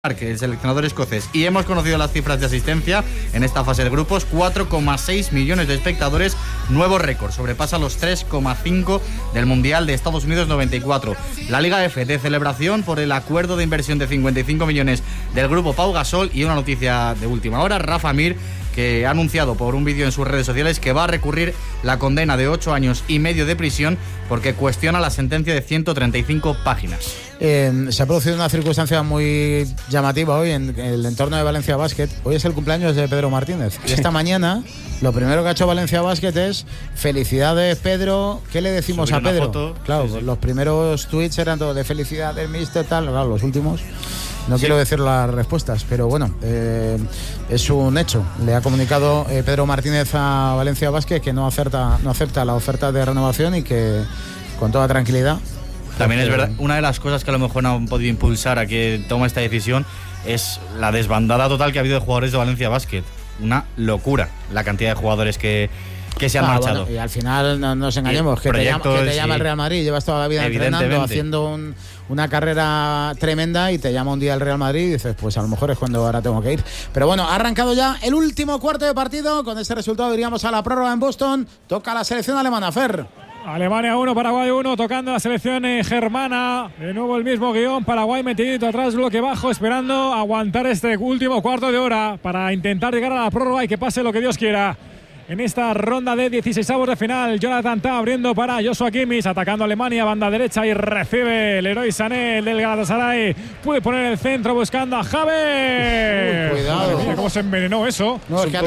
el seleccionador escocés, y hemos conocido las cifras de asistencia en esta fase de grupos: 4,6 millones de espectadores, nuevo récord, sobrepasa los 3,5 del Mundial de Estados Unidos 94. La Liga F de celebración por el acuerdo de inversión de 55 millones del grupo Pau Gasol, y una noticia de última hora: Rafa Mir, que ha anunciado por un vídeo en sus redes sociales que va a recurrir la condena de 8 años y medio de prisión porque cuestiona la sentencia de 135 páginas. Se ha producido una circunstancia muy llamativa hoy en el entorno de Valencia Basket. Hoy es el cumpleaños de Pedro Martínez. Y esta mañana lo primero que ha hecho Valencia Basket es: felicidades, Pedro. ¿Qué le decimos subir a Pedro? Foto. Claro, sí. Los primeros tweets eran todos de felicidades, mister, tal. Claro, los últimos no quiero decir las respuestas, pero bueno, es un hecho. Le ha comunicado Pedro Martínez a Valencia Basket que no acepta la oferta de renovación y que con toda tranquilidad. También es verdad, una de las cosas que a lo mejor no han podido impulsar a que tome esta decisión es la desbandada total que ha habido de jugadores de Valencia Basket. Una locura la cantidad de jugadores que se han marchado. Bueno, y al final no nos engañemos, que te llama el Real Madrid, llevas toda la vida entrenando, haciendo una carrera tremenda, y te llama un día el Real Madrid y dices, pues a lo mejor es cuando ahora tengo que ir. Pero bueno, ha arrancado ya el último cuarto de partido. Con este resultado iríamos a la prórroga en Boston. Toca la selección alemana, Fer. Alemania 1, Paraguay 1, tocando la selección germana. De nuevo el mismo guión, Paraguay metidito atrás, bloque bajo, esperando aguantar este último cuarto de hora para intentar llegar a la prórroga y que pase lo que Dios quiera. En esta ronda de 16avos de final, Jonathan Tah abriendo para Joshua Kimmich, atacando a Alemania, banda derecha, y recibe Leroy Sané, el del Galatasaray. Puede poner el centro buscando a Javier. Cuidado. Mira cómo se envenenó eso. No, es que ha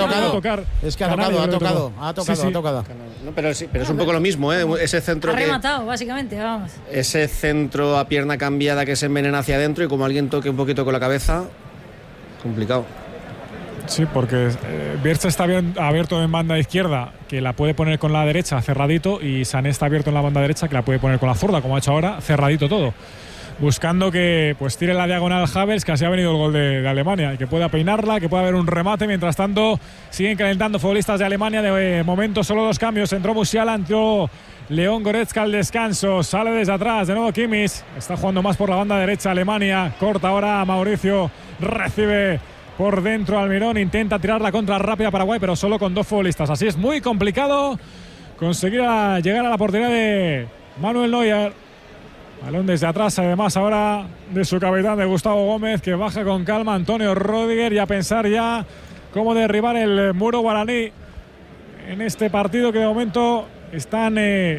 tocado. Ha tocado. No, pero es un poco lo mismo, ¿eh? Ese centro ha rematado, básicamente, vamos. Ese centro a pierna cambiada que se envenena hacia adentro, y como alguien toque un poquito con la cabeza, complicado. Sí, porque Birch está abierto en banda izquierda, que la puede poner con la derecha cerradito, y Sané está abierto en la banda derecha, que la puede poner con la zurda, como ha hecho ahora, cerradito todo. Buscando que pues tire la diagonal Havertz, que así ha venido el gol de Alemania, y que pueda peinarla, que pueda haber un remate. Mientras tanto, siguen calentando futbolistas de Alemania. De momento solo 2 cambios. Entró Musiala, entró León Goretzka al descanso. Sale desde atrás, de nuevo Kimmich. Está jugando más por la banda derecha Alemania. Corta ahora Mauricio. Recibe por dentro Almirón, intenta tirar la contra rápida Paraguay, pero solo con 2 futbolistas. Así es muy complicado conseguir llegar a la portería de Manuel Neuer. Balón desde atrás, además ahora de su capitán, de Gustavo Gómez, que baja con calma Antonio Rüdiger, y a pensar ya cómo derribar el muro guaraní en este partido, que de momento están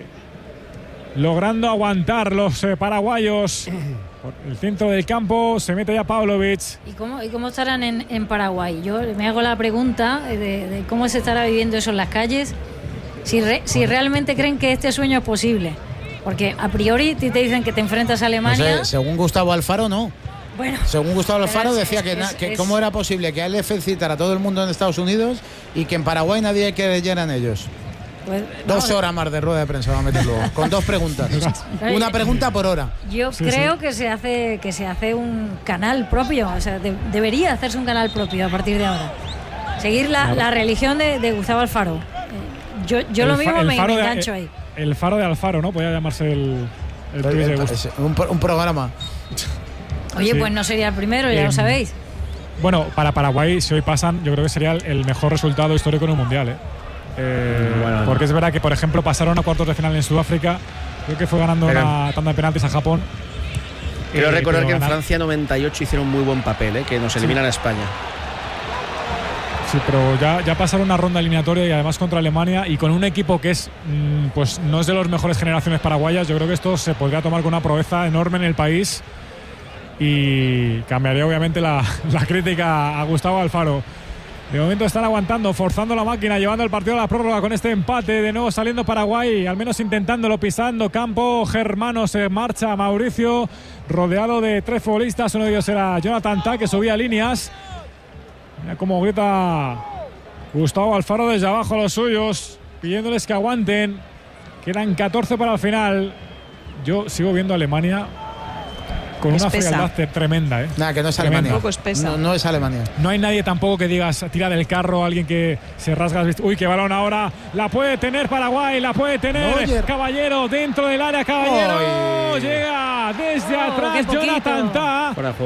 logrando aguantar los paraguayos. Por el centro del campo se mete ya Pavlovic. ¿Y cómo estarán en Paraguay? Yo me hago la pregunta de cómo se estará viviendo eso en las calles, si realmente creen que este sueño es posible. Porque a priori te dicen que te enfrentas a Alemania. No sé, según Gustavo Alfaro, no. Bueno, según Gustavo Alfaro decía que cómo era posible que a él le felicitara a todo el mundo en Estados Unidos y que en Paraguay nadie creyera en ellos. Pues, 2 horas más de rueda de prensa va a meter luego, con 2 preguntas. Una pregunta por hora. Yo creo que se hace un canal propio. O sea, debería hacerse un canal propio a partir de ahora. Seguir la religión de Gustavo Alfaro. Yo lo mismo me engancho ahí. El faro de Alfaro, ¿no? Podría llamarse el un programa. Oye, sí. Pues no sería el primero, ya lo sabéis. Bueno, para Paraguay, si hoy pasan, yo creo que sería el mejor resultado histórico en un mundial, ¿eh? Porque es verdad que, por ejemplo, pasaron a cuartos de final en Sudáfrica. Creo que fue ganando una tanda de penaltis a Japón. Quiero recordar que en Francia 98 hicieron muy buen papel, que nos eliminan a España. Sí, pero ya pasaron una ronda eliminatoria, y además contra Alemania, y con un equipo que pues no es de las mejores generaciones paraguayas. Yo creo que esto se podría tomar con una proeza enorme en el país, y cambiaría obviamente la crítica a Gustavo Alfaro. De momento están aguantando, forzando la máquina, llevando el partido a la prórroga con este empate. De nuevo saliendo Paraguay, al menos intentándolo, pisando campo germano. Se marcha Mauricio, rodeado de 3 futbolistas. Uno de ellos era Jonathan Tah, que subía líneas. Mira cómo grita Gustavo Alfaro desde abajo a los suyos, pidiéndoles que aguanten. Quedan 14 para el final. Yo sigo viendo a Alemania con una frialdad tremenda, ¿eh? Nada, que no es Alemania. Un poco espesa. No es Alemania. No hay nadie tampoco que digas tira del carro, alguien que se rasga las Uy, qué balón ahora. La puede tener Paraguay, la puede tener Caballero dentro del área. Caballero llega desde atrás. Jonathan Tah.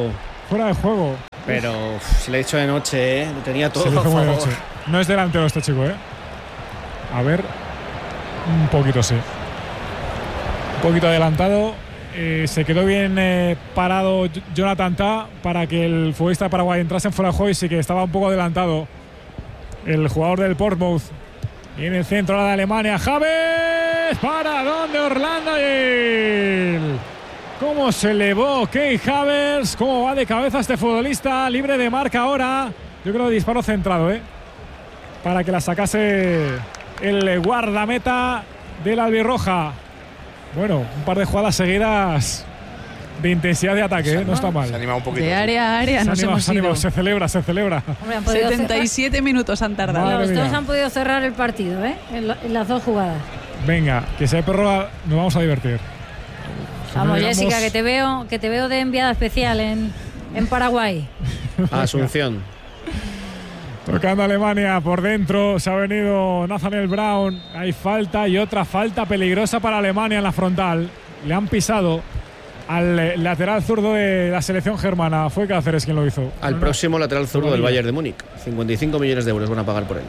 fuera de juego. Pero se le ha hecho de noche, lo tenía todo se le hizo a favor. De noche. No es delantero este chico, A ver, un poquito sí. Un poquito adelantado. Se quedó bien parado Jonathan Tah para que el futbolista de Paraguay entrase en fuera de juego y sí que estaba un poco adelantado el jugador del Portsmouth. Y en el centro de Alemania, Havertz, para donde Orlando Gil. Cómo se elevó Kai Havertz, cómo va de cabeza este futbolista, libre de marca ahora. Yo creo que disparo centrado, para que la sacase el guardameta del albirroja. Bueno, un par de jugadas seguidas de intensidad de ataque, no está mal. Se anima un poquito. De área a área nos hemos ido. Se celebra. Hombre, 77 minutos han tardado. Los dos han podido cerrar el partido, en las dos jugadas. Venga, que sea perro, nos vamos a divertir. Vamos, Jessica, que te veo de enviada especial en Paraguay. Asunción. Tocando Alemania por dentro, se ha venido Nathaniel Brown. Hay falta y otra falta peligrosa para Alemania en la frontal. Le han pisado al lateral zurdo de la selección germana. Fue Cáceres quien lo hizo. Al próximo lateral zurdo del Bayern de Múnich. 55 millones de euros van a pagar por él.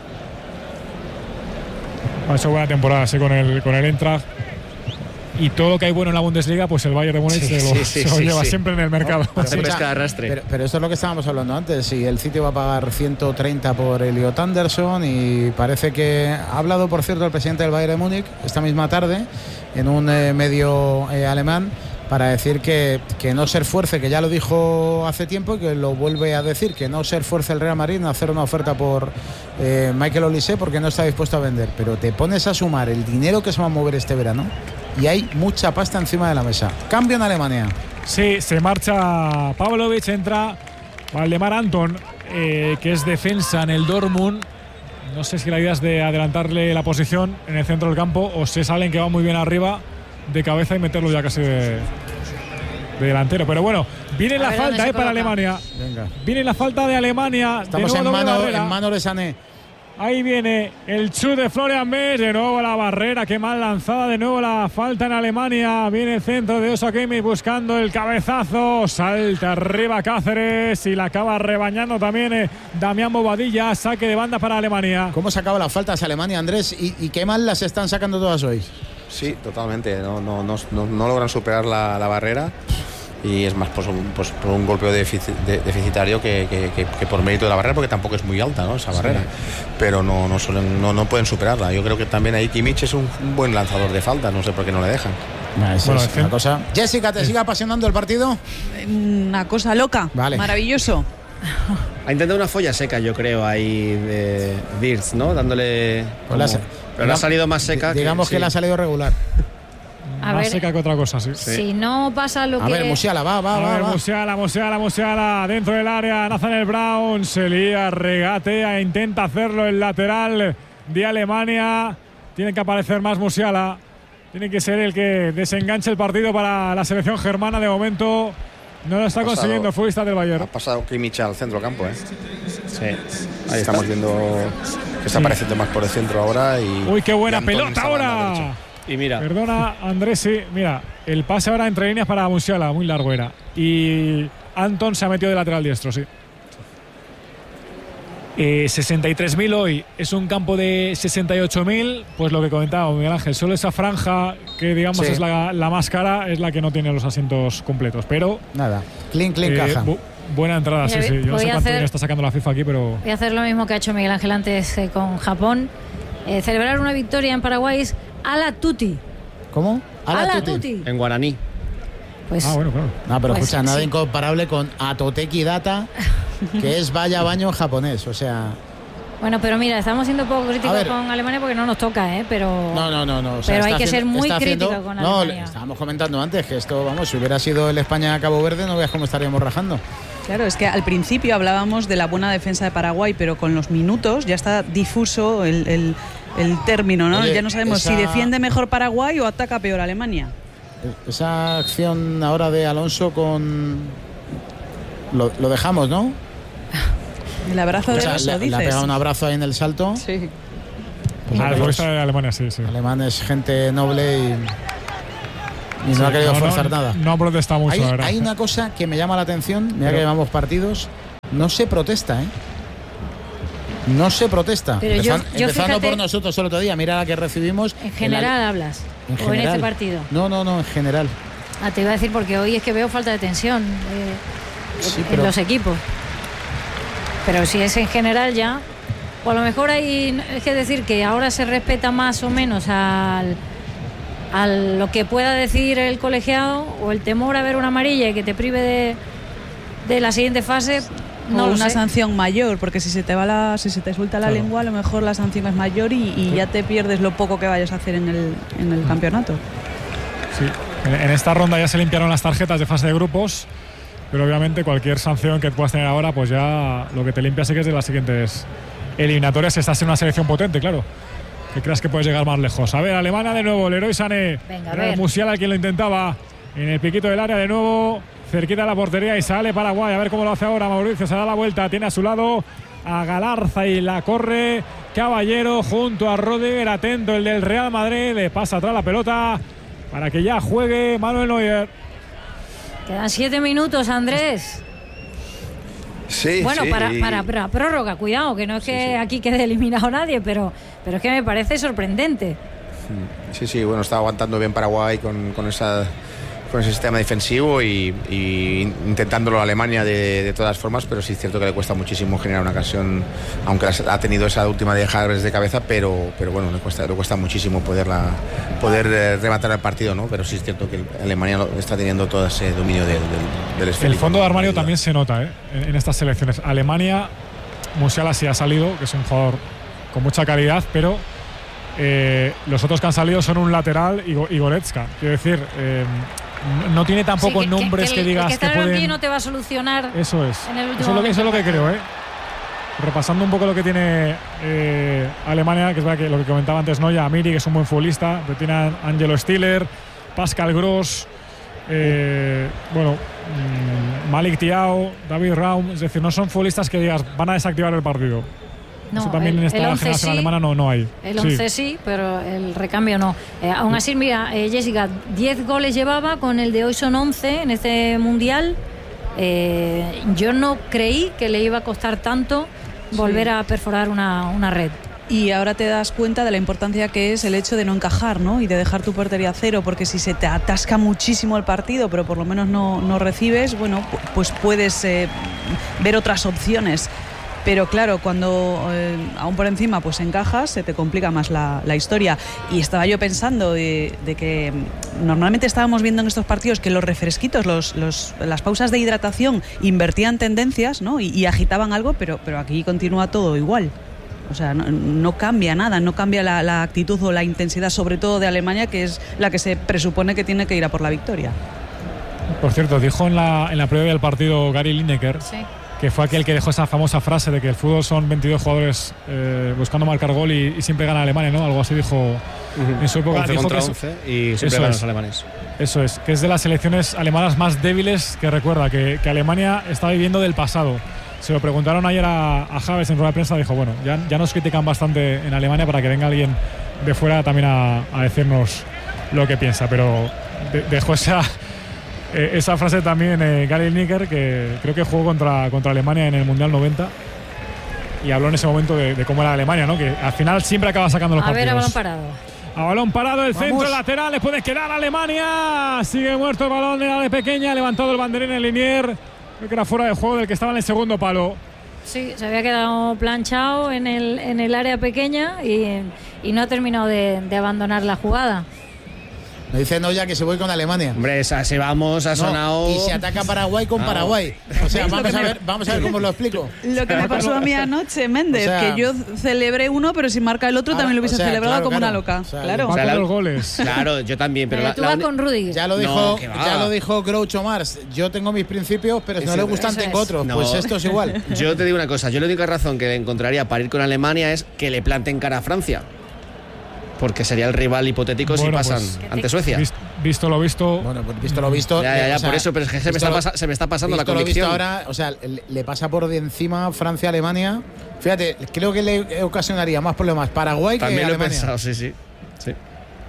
Ha hecho buena temporada, sí, con el Eintracht. Y todo lo que hay bueno en la Bundesliga, pues el Bayern de Múnich se lo lleva siempre en el mercado. Pero esto es lo que estábamos hablando antes. Si el City va a pagar 130 por Elliot Anderson, y parece que ha hablado, por cierto, el presidente del Bayern de Múnich esta misma tarde en un medio alemán, para decir que no se esfuerce, que ya lo dijo hace tiempo y que lo vuelve a decir, que no se esfuerce el Real Madrid en hacer una oferta por Michael Olise, porque no está dispuesto a vender. Pero te pones a sumar el dinero que se va a mover este verano y hay mucha pasta encima de la mesa. Cambio en Alemania. Sí, se marcha Pavlovic, entra Valdemar Anton, que es defensa en el Dortmund. No sé si la idea es de adelantarle la posición en el centro del campo o si es alguien que va muy bien arriba de cabeza y meterlo ya casi de delantero. Pero bueno, viene la falta para Alemania. Venga. Viene la falta de Alemania. Estamos en mano de Sané. Ahí viene el chut de Florian Wirtz, de nuevo la barrera, qué mal lanzada, de nuevo la falta en Alemania. Viene el centro de Joshua Kimmich buscando el cabezazo, salta arriba Cáceres y la acaba rebañando también Damián Bobadilla. Saque de banda para Alemania. ¿Cómo sacaba las faltas Alemania, Andrés? ¿Y qué mal las están sacando todas hoy? Sí, totalmente, no logran superar la barrera. Y es más por un golpeo deficitario que por mérito de la barrera, porque tampoco es muy alta, ¿no?, esa barrera. Pero no pueden superarla. Yo creo que también ahí Kimmich es un buen lanzador de falta, no sé por qué no le dejan. Es una cosa. Jessica, ¿te sigue apasionando el partido? Una cosa loca, vale. Maravilloso. Ha intentado una folla seca, yo creo, ahí de Wirtz, ¿no? Dándole... Pero le ha salido más seca. Digamos que le ha salido regular. Más seca que otra cosa, sí. Si no pasa lo que... A ver, Musiala, va. Musiala, dentro del área. Nathaniel Brown se lía, regatea, intenta hacerlo el lateral de Alemania. Tiene que aparecer más Musiala. Tiene que ser el que desenganche el partido para la selección germana. De momento no lo está consiguiendo el futbolista del Bayern. Ha pasado Kimmich al centro campo, Sí. Ahí estamos viendo que está apareciendo más por el centro ahora. Uy, qué buena pelota ahora. Y mira. Perdona, Andrés, sí. Mira, el pase ahora entre líneas para Musiala, muy largo era. Y Anton se ha metido de lateral diestro, sí. 63.000 hoy. Es un campo de 68.000. Pues lo que comentaba Miguel Ángel, solo esa franja que digamos es la más cara, es la que no tiene los asientos completos. Pero nada, clean caja. Buena entrada, sí. Yo no sé cuánto bien está sacando la FIFA aquí, pero... Voy a hacer lo mismo que ha hecho Miguel Ángel antes con Japón. Celebrar una victoria en Paraguay es ala tutti. ¿Cómo? Ala tutti. En guaraní. Pues, bueno, claro. No, pero escucha, nada incomparable con Atoteki Data, que es vaya baño en japonés, o sea... Bueno, pero mira, estamos siendo poco críticos con Alemania porque no nos toca, pero... No. O sea, pero hay que ser muy críticos con Alemania. No, estábamos comentando antes que esto, vamos, si hubiera sido el España-Cabo Verde, no veas cómo estaríamos rajando. Claro, es que al principio hablábamos de la buena defensa de Paraguay, pero con los minutos ya está difuso el término, ¿no? Ya no sabemos si defiende mejor Paraguay o ataca peor Alemania. Esa acción ahora de Alonso con... Lo dejamos, ¿no? El abrazo de Alonso, dices. Le ha pegado un abrazo ahí en el salto. Sí. Pues el futbolista de Alemania, sí. Alemán es gente noble Y no ha querido forzar nada. No protesta mucho, la verdad. Hay una cosa que me llama la atención, mira que llevamos partidos, no se protesta, ¿eh? No se protesta. Pero empezando fíjate, por nosotros el otro día, mira la que recibimos. ¿En general hablas? ¿O en este partido? No, en general. Te iba a decir porque hoy es que veo falta de tensión en los equipos. Pero si es en general ya, o a lo mejor hay que decir que ahora se respeta más o menos a lo que pueda decir el colegiado, o el temor a ver una amarilla y que te prive de la siguiente fase. No, o una sanción mayor, porque si se te suelta la lengua, a lo mejor la sanción es mayor y ya te pierdes lo poco que vayas a hacer en el campeonato. Sí, en esta ronda ya se limpiaron las tarjetas de fase de grupos, pero obviamente cualquier sanción que puedas tener ahora, pues ya lo que te limpia sí que es de las siguientes eliminatorias. Estás en una selección potente, claro, que creas que puedes llegar más lejos. A ver, Alemania de nuevo, Leroy Sané. Venga, era Musiala quien lo intentaba en el piquito del área de nuevo, cerquita de la portería, y sale Paraguay. A ver cómo lo hace ahora Mauricio. Se da la vuelta, tiene a su lado a Galarza y la corre Caballero junto a Rödiger. Atento el del Real Madrid, le pasa atrás la pelota para que ya juegue Manuel Neuer. Quedan 7 minutos, Andrés. Sí, bueno, sí. para prórroga, cuidado, que no es que aquí quede eliminado nadie, pero es que me parece sorprendente. Sí, bueno, está aguantando bien Paraguay con ese sistema defensivo y intentándolo a Alemania de todas formas, pero sí es cierto que le cuesta muchísimo generar una ocasión, aunque ha tenido esa última de Javier de cabeza, pero bueno, le cuesta muchísimo poder rematar el partido, ¿no? Pero sí es cierto que Alemania está teniendo todo ese dominio del esférico. El fondo de armario también se nota, en estas selecciones. Alemania, Musiala sí ha salido, que es un jugador con mucha calidad, pero los otros que han salido son un lateral y Goretzka. Quiero decir, no tiene tampoco nombres que digas que pueden. No te va a solucionar. Eso es. En el eso es lo que creo, Repasando un poco lo que tiene Alemania, que es verdad que lo que comentaba antes Noya, Amiri, que es un buen futbolista, pero tiene a Angelo Stiller, Pascal Gross, Malik Thiaw, David Raum. Es decir, no son futbolistas que digas van a desactivar el partido. No, eso también en esta generación alemana no hay. El 11 sí, pero el recambio no. Aún así, mira, Jessica, 10 goles llevaba, con el de hoy son 11 en este mundial. Yo no creí que le iba a costar tanto volver a perforar una red. Y ahora te das cuenta de la importancia que es el hecho de no encajar, ¿no? Y de dejar tu portería a cero, porque si se te atasca muchísimo el partido, pero por lo menos no recibes, bueno, pues puedes ver otras opciones. Pero claro, cuando aún por encima pues encajas, se te complica más la historia. Y estaba yo pensando de que normalmente estábamos viendo en estos partidos que los refresquitos, las pausas de hidratación invertían tendencias, ¿no? y agitaban algo, pero aquí continúa todo igual. O sea, no cambia nada, no cambia la actitud o la intensidad, sobre todo de Alemania, que es la que se presupone que tiene que ir a por la victoria. Por cierto, dijo en la previa del partido Gary Lineker, sí, que fue aquel que dejó esa famosa frase de que el fútbol son 22 jugadores buscando marcar gol y siempre gana Alemania, ¿no? Algo así dijo en su época. 11 dijo contra que 11 y siempre ganan los alemanes. Eso es, que es de las selecciones alemanas más débiles que recuerda, que Alemania está viviendo del pasado. Se lo preguntaron ayer a Javes en rueda de prensa, dijo, bueno, ya nos critican bastante en Alemania, para que venga alguien de fuera también a decirnos lo que piensa, pero dejó esa frase también Gary Lineker, que creo que jugó contra Alemania en el Mundial 90, y habló en ese momento de cómo era Alemania, ¿no? Que al final siempre acaba sacando los partidos. A ver, a balón parado. A balón parado, el centro lateral, le puede quedar a Alemania. Sigue muerto el balón de la de pequeña, ha levantado el banderín en Linier. Creo que era fuera de juego del que estaba en el segundo palo. Sí, se había quedado planchado en el área pequeña y no ha terminado de abandonar la jugada. Me dice Noya que se voy con Alemania. Hombre, si vamos, ha sonado. Y se ataca Paraguay con Paraguay. O sea, vamos a ver cómo lo explico. Lo que me pasó a mí anoche, Méndez, o sea, que yo celebré uno, pero si marca el otro también lo hubiese celebrado como una loca. Claro. Los goles. Claro, yo también. Pero tú vas con Rüdiger. Ya lo dijo Groucho Marx. Yo tengo mis principios, pero si no le gustan tengo otros. No. Pues esto es igual. Yo te digo una cosa. Yo la única razón que le encontraría para ir con Alemania es que le planten cara a Francia. Porque sería el rival hipotético si pasan ante Suecia. Visto lo visto. Bueno, pues visto lo visto. Ya, por eso, pero es que se me está pasando la convicción. Visto ahora, o sea, le pasa por de encima Francia-Alemania. Fíjate, creo que le ocasionaría más problemas Paraguay también que Alemania. Alemania. También lo he pensado, sí.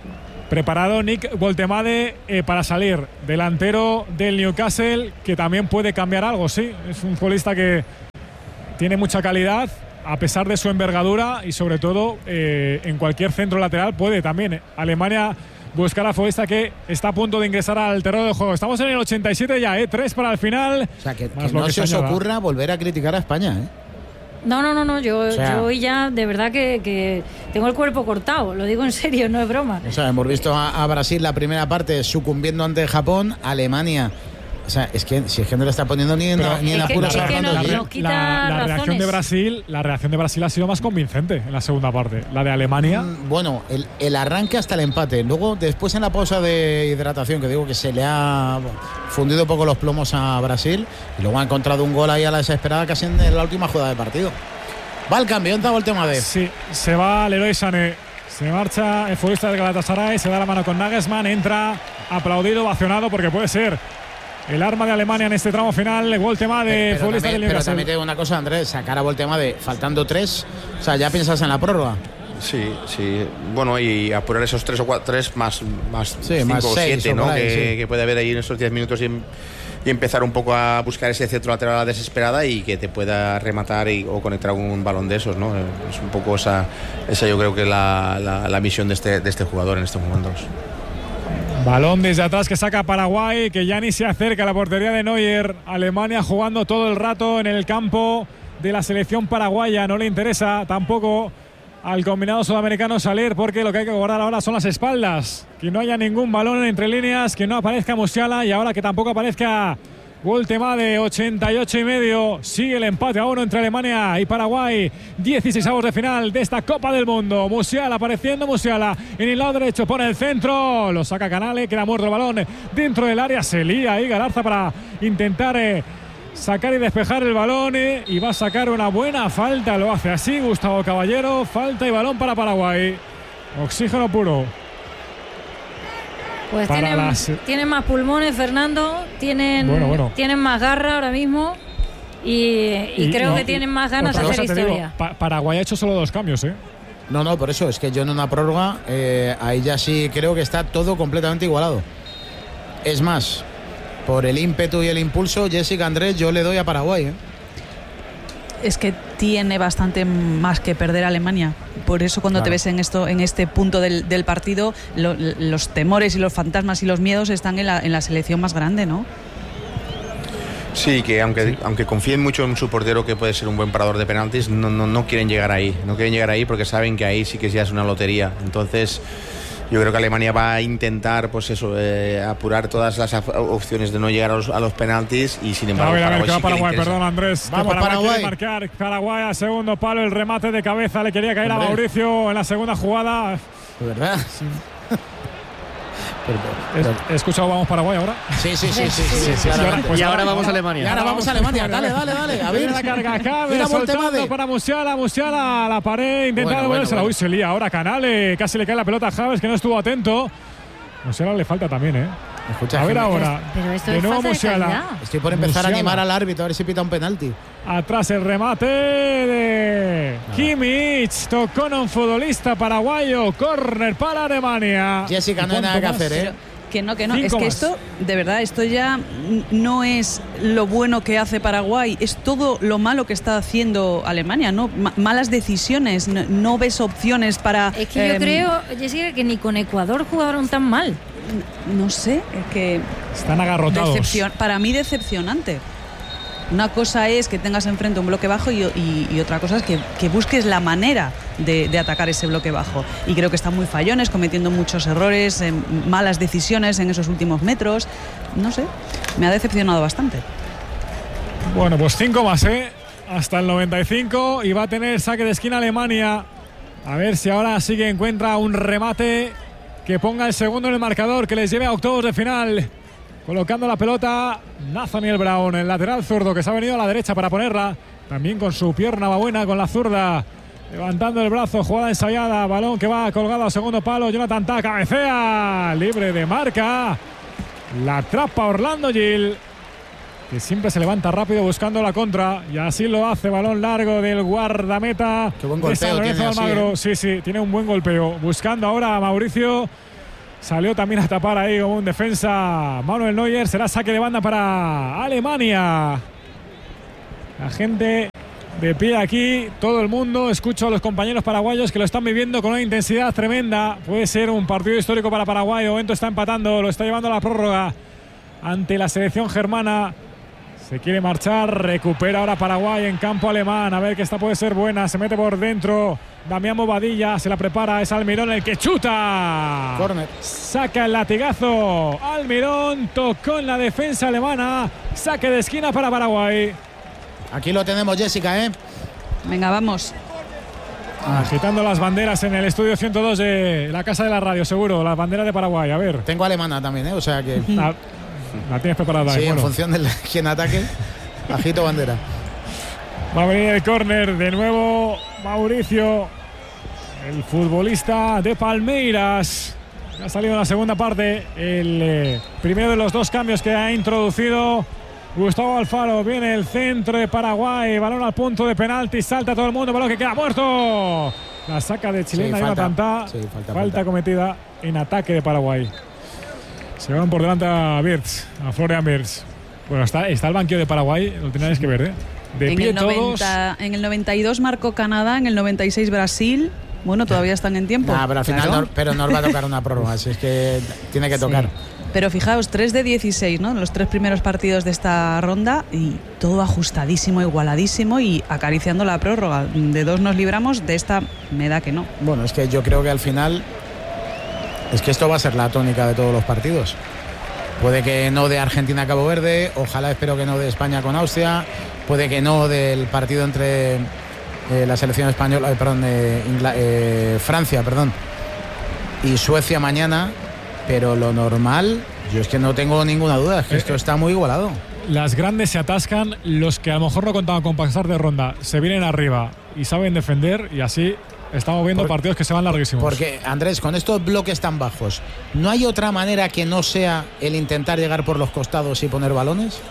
preparado Nick Woltemade para salir, delantero del Newcastle, que también puede cambiar algo, sí. Es un futbolista que tiene mucha calidad, a pesar de su envergadura, y sobre todo en cualquier centro lateral puede también. Alemania buscar a futbolista que está a punto de ingresar al terreno de juego. Estamos en el 87 ya, 3 para el final. O sea, que no se os ocurra volver a criticar a España, ¿eh? No, yo hoy ya de verdad que tengo el cuerpo cortado, lo digo en serio, no es broma. O sea, hemos visto a Brasil la primera parte sucumbiendo ante Japón, Alemania. O sea, es que si es que no le está poniendo ni en apuros a la reacción de Brasil ha sido más convincente en la segunda parte. La de Alemania. Bueno, el arranque hasta el empate. Luego, después en la pausa de hidratación, que digo que se le ha fundido un poco los plomos a Brasil, y luego ha encontrado un gol ahí a la desesperada casi en la última jugada del partido. Va el cambio, entra Woltemade. Sí, se va Leroy Sané. Se marcha el futbolista del Galatasaray, se da la mano con Nagelsmann, entra aplaudido, ovacionado, porque puede ser el arma de Alemania en este tramo final. Woltemade, futbolista del Newcastle. Pero también te digo una cosa, Andrés, sacar a Woltemade faltando 3, o sea, ya piensas en la prórroga. Sí. Bueno, y apurar esos 3 o 4, 3 más 5 o 7, ¿no? Que puede haber ahí en esos 10 minutos y empezar un poco a buscar ese centro lateral a la desesperada y que te pueda rematar o conectar un balón de esos, ¿no? Es un poco esa yo creo que la misión de este jugador en estos momentos. Balón desde atrás que saca Paraguay, que ya ni se acerca a la portería de Neuer. Alemania jugando todo el rato en el campo de la selección paraguaya. No le interesa tampoco al combinado sudamericano salir, porque lo que hay que guardar ahora son las espaldas. Que no haya ningún balón entre líneas, que no aparezca Musiala y ahora que tampoco aparezca Woltemade. 88,5. Sigue el empate a 1 entre Alemania y Paraguay. 16avos de final de esta Copa del Mundo. Musiala apareciendo, Musiala en el lado derecho, pone el centro, lo saca Canale, queda muerto el balón dentro del área. Se lía ahí Galarza para intentar sacar y despejar el balón, y va a sacar una buena falta. Lo hace así Gustavo Caballero. Falta y balón para Paraguay. Oxígeno puro. Pues tienen más pulmones, Fernando, tienen más garra ahora mismo y creo que tienen más ganas de hacer historia. Paraguay ha hecho solo 2 cambios, ¿eh? No, por eso es que yo en una prórroga ahí ya sí creo que está todo completamente igualado. Es más, por el ímpetu y el impulso, Jessica, Andrés, yo le doy a Paraguay, ¿eh? Es que tiene bastante más que perder Alemania. Por eso cuando te ves en este punto del partido, los temores y los fantasmas y los miedos están en la selección más grande, ¿no? Sí, que aunque confíen mucho en su portero, que puede ser un buen parador de penaltis, no quieren llegar ahí. No quieren llegar ahí porque saben que ahí sí que ya es una lotería. Entonces, yo creo que Alemania va a intentar, pues eso, apurar todas las opciones de no llegar a los penaltis, y sin embargo Paraguay, perdón, Andrés. Vamos, Paraguay quiere marcar. Paraguay a segundo palo, el remate de cabeza le quería caer a Mauricio en la segunda jugada. ¿De verdad? Sí. ¿He escuchado vamos Paraguay ahora? Sí. Y ahora vamos a Alemania. Y ahora vamos a Alemania. Dale. A ver la carga acá. Soltando para Musiala a la pared. Intenta devolvérsela. Uy, se lía ahora Canale. Casi le cae la pelota a Javes, que no estuvo atento. Musiala le falta también, ¿eh? Escucha, a ver ahora. Pero esto de nuevo es Musiala. Estoy por empezar a animar al árbitro a ver si pita un penalti. Atrás el remate de Kimmich. Tocó a un futbolista paraguayo. Córner para Alemania. Jessica, no hay nada que hacer, ¿eh? Que no. Es que esto, de verdad, esto ya no es lo bueno que hace Paraguay, es todo lo malo que está haciendo Alemania, ¿no? Malas decisiones, no ves opciones para... Es que yo creo, Jessica, que ni con Ecuador jugaron tan mal. No sé, es que... Están agarrotados. Para mí decepcionante. Una cosa es que tengas enfrente un bloque bajo y otra cosa es que busques la manera de atacar ese bloque bajo. Y creo que están muy fallones, cometiendo muchos errores, malas decisiones en esos últimos metros. No sé, me ha decepcionado bastante. Bueno, pues 5 más, hasta el 95, y va a tener saque de esquina Alemania. A ver si ahora sí que encuentra un remate que ponga el segundo en el marcador, que les lleve a octavos de final. Colocando la pelota Nathaniel Brown, el lateral zurdo, que se ha venido a la derecha para ponerla. También con su pierna va buena, con la zurda. Levantando el brazo, jugada ensayada. Balón que va colgado a segundo palo. Jonathan Tah cabecea. Libre de marca. La atrapa Orlando Gil, que siempre se levanta rápido buscando la contra. Y así lo hace. Balón largo del guardameta. Qué buen golpeo tiene Almagro. así, Sí, tiene un buen golpeo. Buscando ahora a Mauricio. Salió también a tapar ahí como un defensa Manuel Neuer. Será saque de banda para Alemania. La gente de pie aquí, todo el mundo. Escucho a los compañeros paraguayos que lo están viviendo con una intensidad tremenda. Puede ser un partido histórico para Paraguay. De momento está empatando, lo está llevando a la prórroga ante la selección germana. Se quiere marchar, recupera ahora Paraguay en campo alemán. A ver que esta puede ser buena, se mete por dentro Damián Bobadilla, se la prepara, es Almirón el que chuta. Corner. Saca el latigazo Almirón, tocó en la defensa alemana. Saque de esquina para Paraguay. Aquí lo tenemos, Jessica, ¿eh? Venga, vamos. Agitando las banderas en el estudio 102 de la Casa de la Radio, seguro, las banderas de Paraguay, a ver. Tengo alemana también, ¿eh? O sea que... La tienes preparada. Sí, bueno. En función de quién ataque, agito bandera. Va a venir el córner de nuevo Mauricio, el futbolista de Palmeiras. Ha salido en la segunda parte el primero de los dos cambios que ha introducido Gustavo Alfaro. Viene el centro de Paraguay, balón al punto de penalti, salta todo el mundo, balón que queda muerto. La saca de chilena, sí, falta. Sí, falta cometida en ataque de Paraguay. Se van por delante a Wirtz, a Florian Wirtz. Bueno, está el banquillo de Paraguay, lo tenéis que ver, ¿eh? De pie todos. En el 92 marcó Canadá, en el 96 Brasil. Bueno, todavía están en tiempo. Pero al final pero nos va a tocar una prórroga, así es que tiene que tocar. Sí. Pero fijaos, 3 de 16, ¿no? Los 3 primeros partidos de esta ronda y todo ajustadísimo, igualadísimo y acariciando la prórroga. De 2 nos libramos, de esta me da que no. Bueno, es que yo creo que al final es que esto va a ser la tónica de todos los partidos. Puede que no de Argentina-Cabo Verde, ojalá espero que no de España con Austria, puede que no del partido entre la selección española, Francia, y Suecia mañana, pero lo normal, yo es que no tengo ninguna duda, es que esto está muy igualado. Las grandes se atascan, los que a lo mejor no contaban con pasar de ronda se vienen arriba y saben defender y así estamos viendo partidos que se van larguísimos. Porque, Andrés, con estos bloques tan bajos, ¿no hay otra manera que no sea el intentar llegar por los costados y poner balones?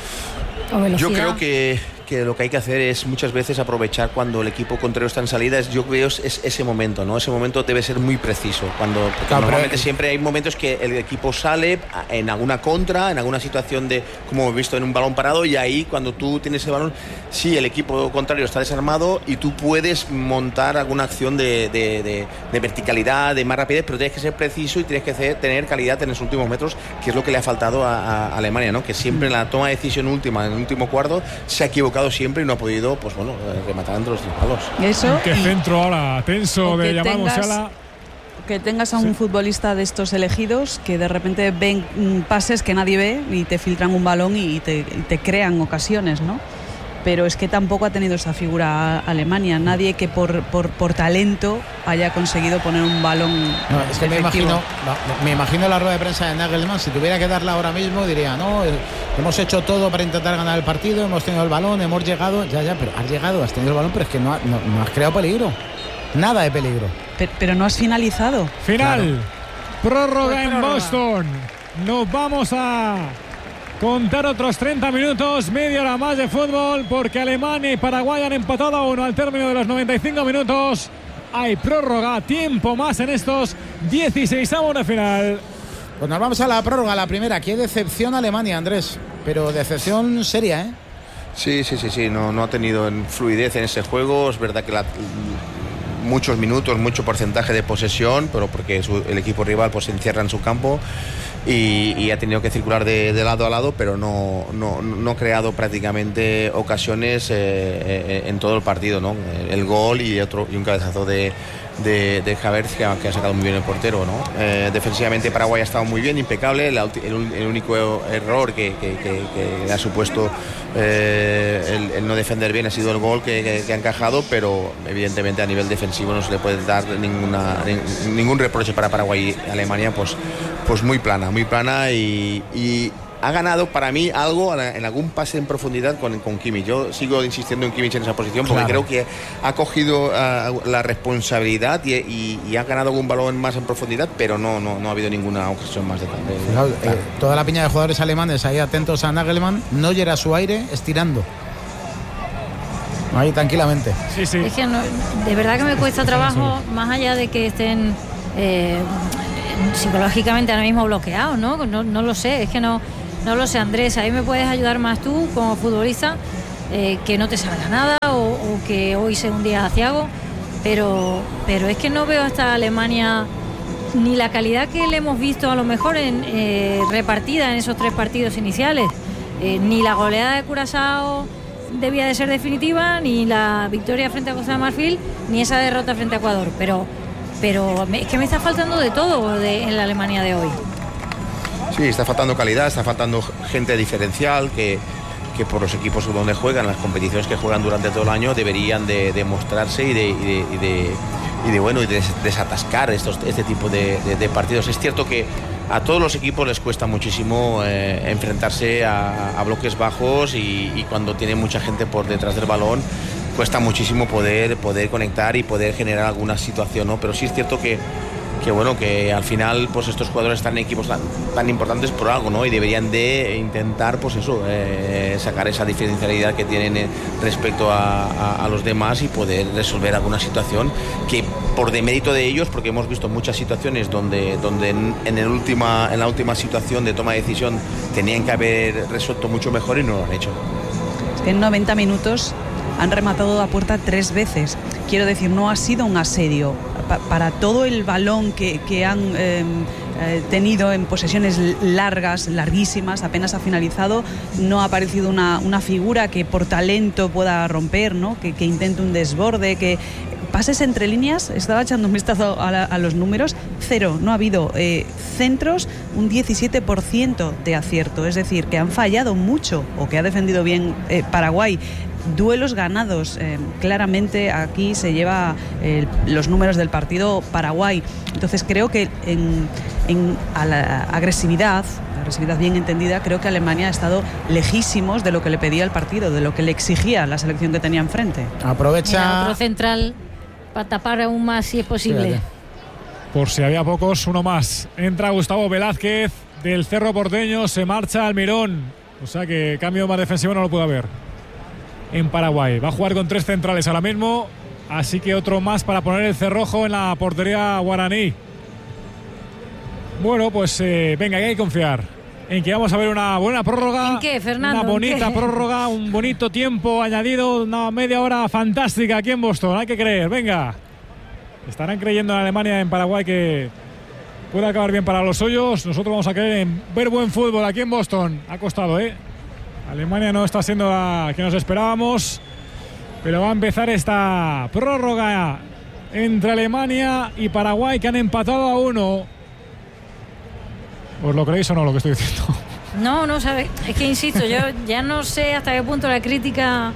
Yo creo que lo que hay que hacer es muchas veces aprovechar cuando el equipo contrario está en salida. Yo creo es ese momento, ¿no? Ese momento debe ser muy preciso. Normalmente siempre hay momentos que el equipo sale en alguna contra, en alguna situación de, como hemos visto, en un balón parado, y ahí cuando tú tienes ese balón, sí, el equipo contrario está desarmado y tú puedes montar alguna acción de verticalidad, de más rapidez, pero tienes que ser preciso y tienes que tener calidad en los últimos metros, que es lo que le ha faltado a Alemania, ¿no? Que siempre en la toma de decisión última, en el último cuarto, se ha equivocado siempre y no ha podido, pues bueno, rematar entre los 3 palos. Eso. Qué centro ahora tenso de Yamal Musiala. Que tengas a un futbolista de estos elegidos que de repente ven pases que nadie ve y te filtran un balón y te crean ocasiones, ¿no? Pero es que tampoco ha tenido esa figura Alemania. Nadie que por talento haya conseguido poner un balón. No, es que me imagino la rueda de prensa de Nagelsmann. Si tuviera que darla ahora mismo, diría: no, hemos hecho todo para intentar ganar el partido, hemos tenido el balón, hemos llegado. Ya, pero has llegado, has tenido el balón, pero es que no has creado peligro. Nada de peligro. Pero no has finalizado. Final. Claro. Prórroga en Boston. Nos vamos a contar otros 30 minutos, media hora más de fútbol, porque Alemania y Paraguay han empatado a 1 al término de los 95 minutos. Hay prórroga, tiempo más en estos 16avos de final. Pues nos vamos a la prórroga, la primera. Qué decepción Alemania, Andrés, pero decepción seria, ¿eh? Sí, no ha tenido fluidez en ese juego. Es verdad que muchos minutos, mucho porcentaje de posesión, pero porque el equipo rival pues se encierra en su campo y ha tenido que circular de lado a lado, pero no ha creado prácticamente ocasiones en todo el partido, ¿no? El gol y un cabezazo de Havertz que ha sacado muy bien el portero, ¿no? Defensivamente Paraguay ha estado muy bien, impecable. El único error que le ha supuesto el no defender bien ha sido el gol que ha encajado, pero evidentemente a nivel defensivo no se le puede dar ningún reproche para Paraguay y Alemania, pues muy plana y ha ganado para mí algo en algún pase en profundidad con Kimmich. Yo sigo insistiendo en Kimmich en esa posición porque creo que ha cogido la responsabilidad y ha ganado algún balón más en profundidad, pero no ha habido ninguna ocasión más de toda la piña de jugadores alemanes ahí atentos a Nagelsmann. Neuer a su aire estirando ahí tranquilamente. Sí. Es que de verdad que me cuesta trabajo, más allá de que estén psicológicamente ahora mismo bloqueados, ¿no? No lo sé, es que no lo sé, Andrés. Ahí me puedes ayudar más tú como futbolista, que no te salga nada o que hoy sea un día aciago, pero es que no veo hasta Alemania ni la calidad que le hemos visto a lo mejor repartida en esos 3 partidos iniciales, ni la goleada de Curazao debía de ser definitiva, ni la victoria frente a Costa de Marfil, ni esa derrota frente a Ecuador, pero es que me está faltando de todo en la Alemania de hoy. Sí, está faltando calidad, está faltando gente diferencial que por los equipos donde juegan, las competiciones que juegan durante todo el año, deberían de demostrarse y de desatascar este tipo de partidos. Es cierto que a todos los equipos les cuesta muchísimo enfrentarse a bloques bajos y cuando tiene mucha gente por detrás del balón cuesta muchísimo poder conectar y poder generar alguna situación, ¿no? Pero sí es cierto que al final pues estos jugadores están en equipos tan importantes por algo, ¿no? Y deberían de intentar pues eso, sacar esa diferencialidad que tienen respecto a los demás y poder resolver alguna situación que por demérito de ellos, porque hemos visto muchas situaciones donde en la última situación de toma de decisión tenían que haber resuelto mucho mejor y no lo han hecho. Es que en 90 minutos han rematado a puerta 3 veces. Quiero decir, no ha sido un asedio. Para todo el balón que han tenido en posesiones larguísimas, apenas ha finalizado, no ha aparecido una figura que por talento pueda romper, ¿no? Que intente un desborde, que pases entre líneas. Estaba echando un vistazo a los números, 0, no ha habido centros, un 17% de acierto, es decir, que han fallado mucho o que ha defendido bien Paraguay. Duelos ganados, claramente aquí se lleva los números del partido Paraguay. Entonces creo que a la agresividad bien entendida, creo que Alemania ha estado lejísimos de lo que le pedía el partido, de lo que le exigía la selección que tenía enfrente. Aprovecha. Mira, otro central para tapar aún más si es posible. Fíjate. Por si había pocos, uno más. Entra Gustavo Velázquez del Cerro Porteño, se marcha Almirón. O sea que cambio más defensivo no lo puede haber en Paraguay. Va a jugar con 3 centrales ahora mismo, así que otro más para poner el cerrojo en la portería guaraní. Bueno, pues venga, que hay que confiar en que vamos a ver una buena prórroga. ¿En qué, Fernando? Una bonita prórroga, un bonito tiempo añadido, una media hora fantástica aquí en Boston. Hay que creer, venga. Estarán creyendo en Alemania, en Paraguay, que puede acabar bien para los suyos. Nosotros vamos a creer en ver buen fútbol aquí en Boston. Ha costado, Alemania no está siendo la que nos esperábamos, pero va a empezar esta prórroga entre Alemania y Paraguay, que han empatado a 1. ¿Os lo creéis o no lo que estoy diciendo? No, ¿sabes? Es que insisto, yo ya no sé hasta qué punto la crítica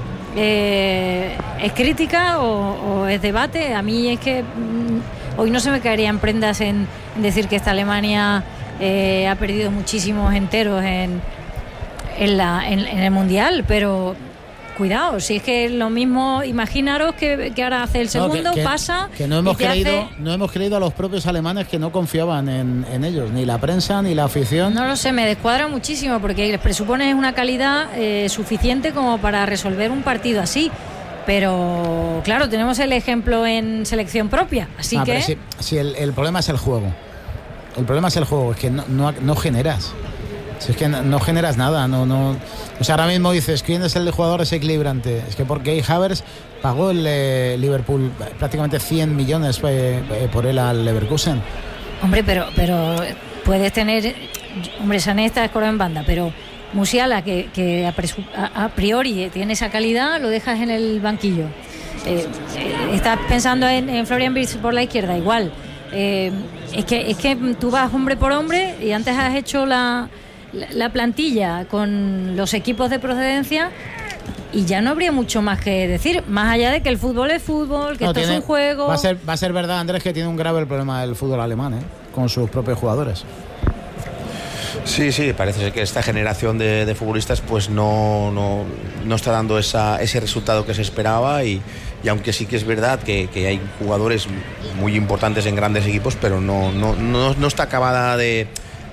es crítica o es debate. A mí es que hoy no se me caerían prendas en decir que esta Alemania ha perdido muchísimos enteros en el Mundial, pero cuidado, si es que lo mismo, imaginaros que ahora hace el segundo, pasa. Que no hemos creído a los propios alemanes, que no confiaban en ellos, ni la prensa ni la afición. No lo sé, me descuadra muchísimo, porque les presupones una calidad suficiente como para resolver un partido así. Pero claro, tenemos el ejemplo en selección propia, así que. Pero si el problema es el juego. El problema es el juego, es que no generas. Si es que no generas nada, o sea, ahora mismo dices, ¿quién es el jugador desequilibrante? Es que porque Havertz pagó el Liverpool prácticamente 100 millones por él al Leverkusen. Hombre, pero puedes tener, Sané está escorado en banda, pero Musiala, que a priori tiene esa calidad, lo dejas en el banquillo. Estás pensando en Florian Wirtz por la izquierda, igual. Es que tú vas hombre por hombre y antes has hecho la plantilla con los equipos de procedencia y ya no habría mucho más que decir, más allá de que el fútbol es fútbol, que esto es un juego. Va a ser verdad, Andrés, que tiene un grave problema el fútbol alemán, con sus propios jugadores. Sí, parece ser que esta generación de futbolistas pues no está dando ese resultado que se esperaba y aunque sí que es verdad que hay jugadores muy importantes en grandes equipos, pero no está acabada de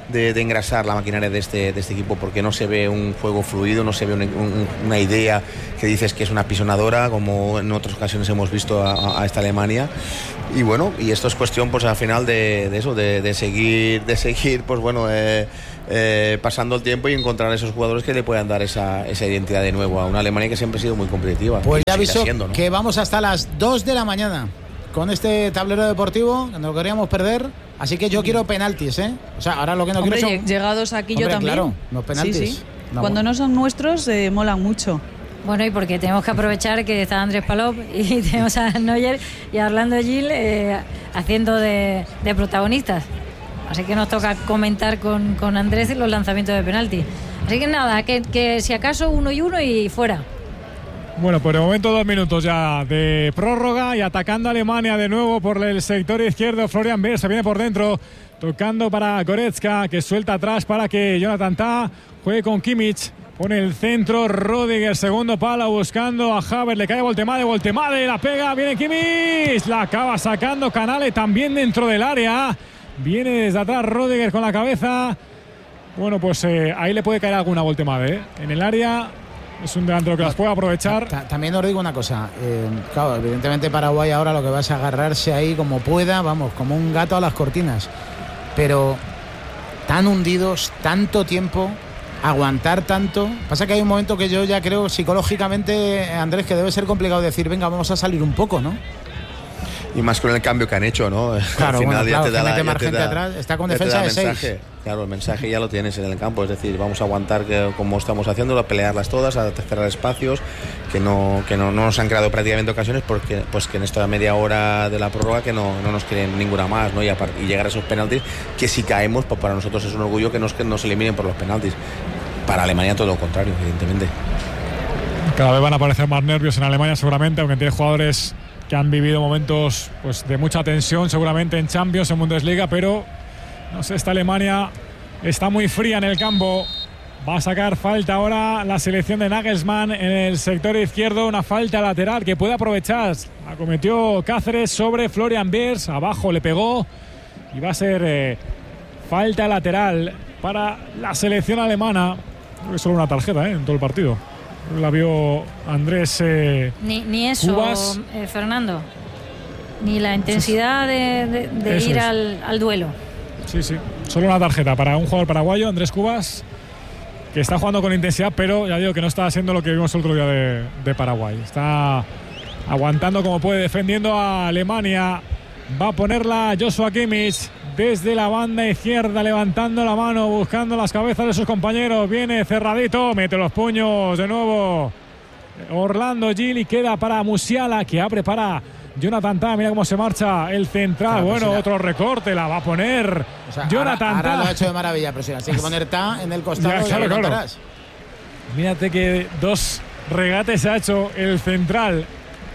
de engrasar la maquinaria de este equipo, porque no se ve un juego fluido, no se ve una idea que dices que es una pisonadora, como en otras ocasiones hemos visto a esta Alemania. Y bueno, y esto es cuestión pues al final de seguir pues bueno, pasando el tiempo y encontrar esos jugadores que le puedan dar esa identidad de nuevo a una Alemania que siempre ha sido muy competitiva. Pues ya aviso siendo, ¿no? Que vamos hasta las 2 de la mañana con este tablero deportivo, que no lo queríamos perder. Así que yo quiero penaltis, ¿eh? O sea, ahora lo que no quiero son... llegados aquí yo también. Claro, los penaltis. Sí. Cuando no son nuestros, molan mucho. Bueno, y porque tenemos que aprovechar que está Andrés Palop y tenemos a Neuer y a Orlando Gil haciendo de protagonistas. Así que nos toca comentar con Andrés los lanzamientos de penalti. Así que nada, que si acaso 1-1 y fuera. Bueno, por el momento 2 minutos ya de prórroga y atacando a Alemania de nuevo por el sector izquierdo. Florian Wirtz se viene por dentro, tocando para Goretzka, que suelta atrás para que Jonathan Tah juegue con Kimmich. Pone el centro, Rüdiger, segundo palo, buscando a Havertz, le cae Voltemade, la pega, viene Kimmich, la acaba sacando Canale también dentro del área. Viene desde atrás Rüdiger con la cabeza. Bueno, pues ahí le puede caer alguna Voltemade, en el área. Es un delantero que las puede aprovechar. También os digo una cosa, claro, evidentemente Paraguay ahora lo que va es agarrarse ahí como pueda, vamos, como un gato a las cortinas. Pero tan hundidos, tanto tiempo, aguantar tanto. Pasa que hay un momento que yo ya creo psicológicamente, Andrés, que debe ser complicado decir, venga, vamos a salir un poco, ¿no? Y más con el cambio que han hecho, ¿no? Claro, al final bueno, ya te da mete más gente atrás, está con defensa de 6. Claro, el mensaje ya lo tienes en el campo, es decir, vamos a aguantar como estamos haciendo, a pelearlas todas, a cerrar espacios, que no nos han creado prácticamente ocasiones, porque pues que en esta media hora de la prórroga que no nos quieren ninguna más, ¿no? Y llegar a esos penaltis, que si caemos, pues para nosotros es un orgullo que nos eliminen por los penaltis. Para Alemania todo lo contrario, evidentemente. Cada vez van a aparecer más nervios en Alemania seguramente, aunque tiene jugadores que han vivido momentos pues de mucha tensión seguramente en Champions, en Bundesliga, pero no sé, esta Alemania está muy fría en el campo. Va a sacar falta ahora la selección de Nagelsmann en el sector izquierdo, una falta lateral que puede aprovechar. La cometió Cáceres sobre Florian Wirtz, abajo le pegó y va a ser falta lateral para la selección alemana. Creo que solo una tarjeta en todo el partido. La vio Andrés ni eso, Cubas. Fernando, ni la intensidad de ir al duelo. Sí, solo una tarjeta para un jugador paraguayo, Andrés Cubas, que está jugando con intensidad, pero ya digo que no está haciendo lo que vimos el otro día de Paraguay. Está aguantando como puede, defendiendo a Alemania. Va a ponerla Joshua Kimmich desde la banda izquierda, levantando la mano, buscando las cabezas de sus compañeros. Viene cerradito, mete los puños de nuevo Orlando Gil y queda para Musiala, que abre para Jonathan Tah. Mira cómo se marcha el central. Bueno, otro recorte, la va a poner Jonathan Tah. Ahora lo ha hecho de maravilla, pero si hay que poner Tah en el costado. Ya, claro. Mírate que 2 regates se ha hecho el central.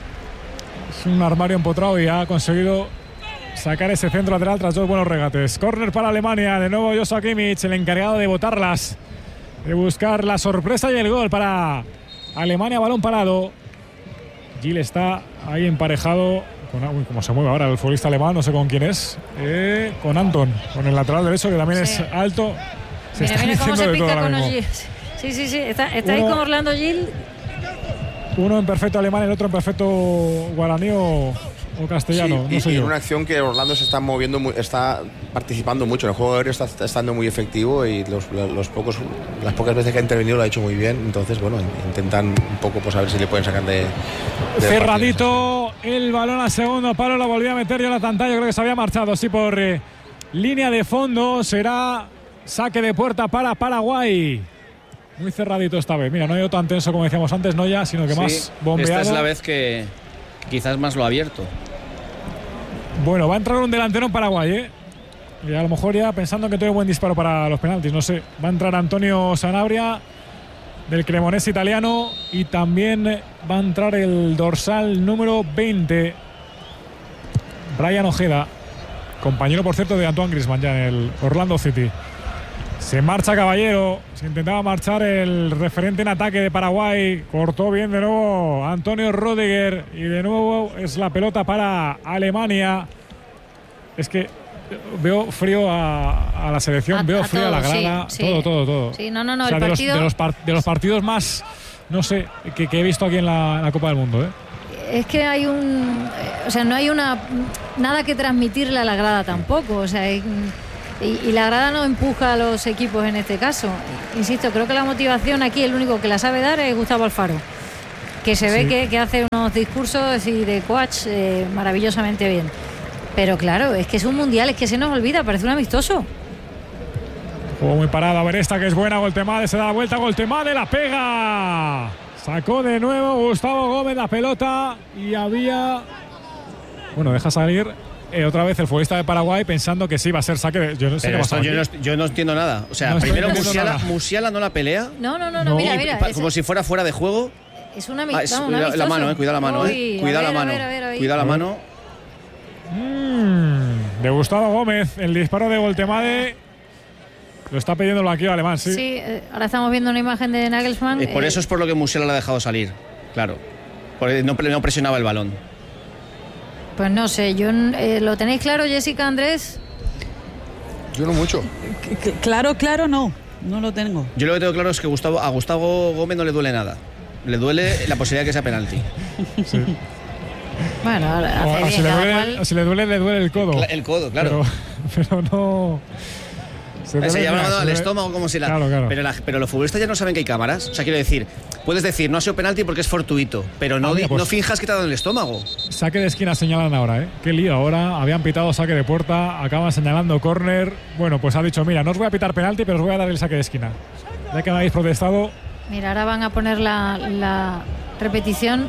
Es un armario empotrado y ha conseguido sacar ese centro lateral tras 2 buenos regates. Córner para Alemania, de nuevo Joshua Kimmich, el encargado de botarlas, de buscar la sorpresa y el gol para Alemania. Balón parado. Gil está ahí emparejado con, como se mueve ahora el futbolista alemán, no sé con quién es, con Anton, con el lateral derecho, que también es alto. Mira cómo se pica con Gil. Sí, está ahí con Orlando Gil. Uno en perfecto alemán, el otro en perfecto guaraní o castellano. Sí, no sé yo. Una acción que Orlando se está moviendo, está participando mucho en el juego aéreo, está estando muy efectivo y las pocas veces que ha intervenido lo ha hecho muy bien. Entonces, bueno, intentan un poco pues a ver si le pueden sacar de cerradito el balón al segundo palo, la volvió a meter Jonathan Tah. Yo creo que se había marchado, sí, por línea de fondo. Será saque de puerta para Paraguay. Muy cerradito esta vez. Mira, no ha ido tan tenso como decíamos antes, no ya, sino que más bombeado. Esta es la vez que quizás más lo ha abierto. Bueno, va a entrar un delantero en Paraguay, y a lo mejor ya pensando que tiene un buen disparo para los penaltis, no sé. Va a entrar Antonio Sanabria del Cremonese italiano y también va a entrar el dorsal número 20, Brian Ojeda, compañero por cierto de Antoine Griezmann ya en el Orlando City. Se marcha Caballero, se intentaba marchar el referente en ataque de Paraguay, cortó bien de nuevo Antonio Rüdiger y de nuevo es la pelota para Alemania. Es que veo frío a la selección, veo frío a la grada, todo. Sí, no, o sea, el partido... de los partidos más, no sé, que he visto aquí en la Copa del Mundo, ¿eh? Es que hay no hay nada que transmitirle a la grada tampoco, o sea, y la grada no empuja a los equipos en este caso. Insisto, creo que la motivación aquí, el único que la sabe dar es Gustavo Alfaro, que se ve que hace unos discursos y de coach maravillosamente bien. Pero claro, es que es un mundial, es que se nos olvida, parece un amistoso. Juego muy parado, a ver esta que es buena, Goltemade, se da la vuelta, Goltemade la pega. Sacó de nuevo Gustavo Gómez la pelota y había... Bueno, deja salir otra vez el futbolista de Paraguay pensando que sí va a ser saque. Yo no sé qué pasa. Yo no entiendo nada. O sea, primero Musiala no la pelea. No, mira. Como si fuera de juego. Es una cuidado la mano, cuidado la mano, Cuidado la mano. De Gustavo Gómez, el disparo de Goltemade. Lo está pidiendo el banquillo alemán, sí. Sí, ahora estamos viendo una imagen de Nagelsmann. Por eso es por lo que Musiala la ha dejado salir, claro. Porque no presionaba el balón. Pues no sé, ¿lo tenéis claro, Jessica, Andrés? Yo no mucho. Claro, no lo tengo. Yo lo que tengo claro es que a Gustavo Gómez no le duele nada. Le duele la posibilidad de que sea penalti. Sí. Bueno, ahora si le duele el codo. El codo, claro. Pero no... Se llama al estómago como si la... Claro. Pero los futbolistas ya no saben que hay cámaras. O sea, quiero decir, puedes decir, no ha sido penalti porque es fortuito, pero no finjas que te ha dado en el estómago. Saque de esquina señalan ahora, ¿eh? Qué lío ahora. Habían pitado saque de puerta, acaban señalando córner. Bueno, pues ha dicho, mira, no os voy a pitar penalti, pero os voy a dar el saque de esquina. Ya que me habéis protestado... Mira, ahora van a poner la repetición.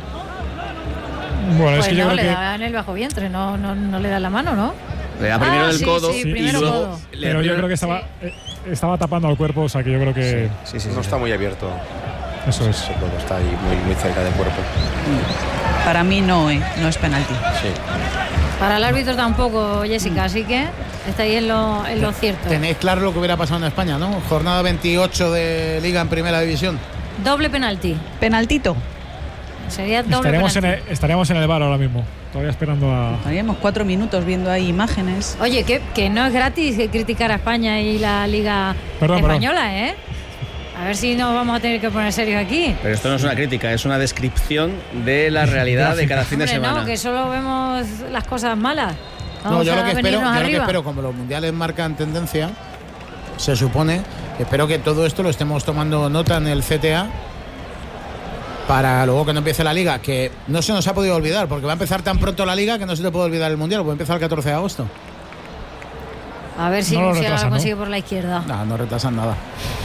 Bueno, pues es que yo creo le da en el bajo vientre, no le da la mano, ¿no? Le da primero del codo y luego codo. Pero yo creo que estaba tapando al cuerpo, o sea que yo creo que... Sí, no está muy abierto. Eso es. Ese codo está ahí muy cerca del cuerpo. Para mí no es penalti. Sí. Para el árbitro tampoco, Jessica, así que está ahí en lo cierto. Tenéis claro lo que hubiera pasado en España, ¿no? Jornada 28 de Liga en Primera División. Doble penalti. Penaltito. Sería doble penalti. Estaríamos en el VAR ahora mismo, todavía esperando a... Estaríamos 4 minutos viendo ahí imágenes. Oye, que no es gratis criticar a España y la Liga Española, ¿eh? A ver si nos vamos a tener que poner serios aquí. Pero esto no es una crítica, es una descripción de la realidad de cada fin de semana. No, que solo vemos las cosas malas. Yo lo que espero, como los mundiales marcan tendencia, se supone, espero que todo esto lo estemos tomando nota en el CTA para luego que no empiece la Liga, que no se nos ha podido olvidar, porque va a empezar tan pronto la Liga que no se te puede olvidar el mundial, puede empezar el 14 de agosto. A ver si lo consigue por la izquierda. No retrasan nada.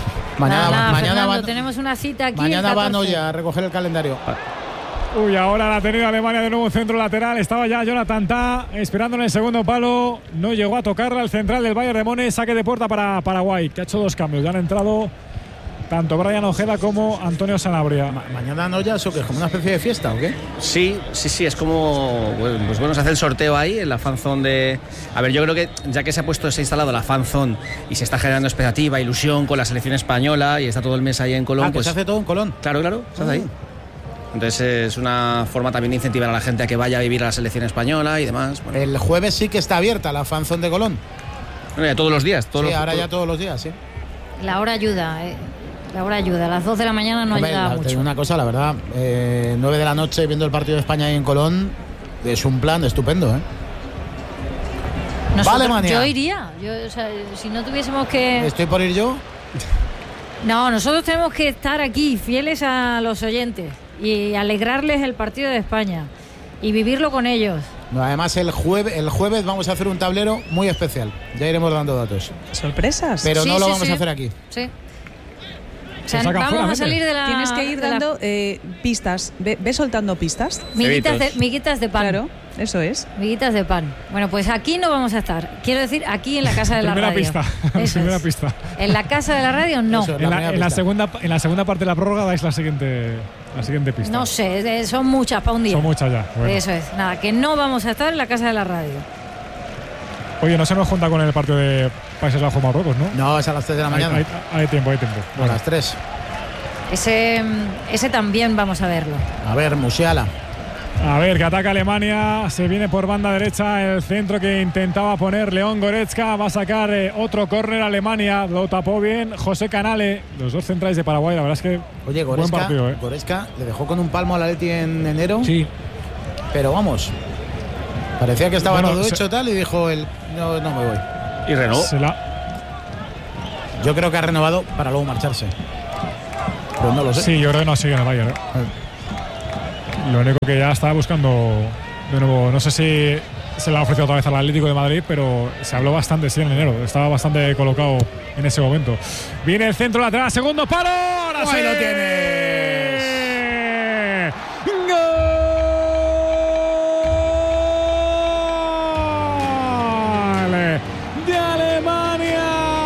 Mañana tenemos una cita aquí. Mañana van hoy a recoger el calendario. Uy, ahora la ha tenido Alemania de nuevo en centro lateral. Estaba ya Jonathan Tah esperando en el segundo palo. No llegó a tocarla el central del Bayern de Múnich. Saque de puerta para Paraguay, que ha hecho 2 cambios. Ya han entrado tanto Brian Ojeda como Antonio Sanabria. ¿Mañana no ya eso que es como una especie de fiesta o qué? Sí, es como... Pues bueno, se hace el sorteo ahí en la fanzone de... A ver, yo creo que ya que se ha instalado la fanzone y se está generando expectativa, ilusión con la selección española y está todo el mes ahí en Colón... pues se hace todo en Colón. Claro, se hace ahí. Entonces es una forma también de incentivar a la gente a que vaya a vivir a la selección española y demás. Bueno. El jueves sí que está abierta la fanzone de Colón. Bueno, ya todos los días. Ya todos los días, sí. La hora ayuda, La hora ayuda. A las 2 de la mañana no ayuda mucho. Te digo una cosa, la verdad, 9 de la noche viendo el partido de España ahí en Colón, es un plan estupendo, Yo iría. Si no tuviésemos que... ¿Estoy por ir yo? No, nosotros tenemos que estar aquí, fieles a los oyentes y alegrarles el partido de España y vivirlo con ellos. No, además el jueves vamos a hacer un tablero muy especial. Ya iremos dando datos. ¿Sorpresas? Pero no lo vamos a hacer aquí. Sí. O sea, vamos a salir de la... Tienes que ir dando pistas. ¿Ves soltando pistas? Miguitas de pan. Claro, eso es. Miguitas de pan. Bueno, pues aquí no vamos a estar. Quiero decir, aquí en la casa de la radio. Primera pista. En la casa de la radio, no. En la segunda parte de la prórroga dais la siguiente pista. No sé, son muchas para un día. Son muchas ya. Bueno. Eso es. Nada, que no vamos a estar en la casa de la radio. Oye, no se nos junta con el partido de Países Bajos-Marruecos, ¿no? No, es a las 3 de la mañana. Hay tiempo. Bueno. A las 3. Ese también vamos a verlo. A ver, Musiala. A ver, que ataca Alemania, se viene por banda derecha el centro que intentaba poner León Goretzka, va a sacar otro córner Alemania, lo tapó bien José Canale, los dos centrales de Paraguay, la verdad es que oye, buen partido. Goretzka le dejó con un palmo al Atleti en enero, sí, pero vamos, parecía que estaba todo hecho tal y dijo no me voy. Y renovó. Yo creo que ha renovado para luego marcharse, pero no lo sé. Sí, yo creo que no sigue en el Bayern. Lo único que ya estaba buscando de nuevo, no sé si se le ha ofrecido otra vez al Atlético de Madrid, pero se habló bastante, sí, en enero. Estaba bastante colocado en ese momento. Viene el centro lateral, segundo palo. Ahora sí lo tienes. ¡Gol de Alemania!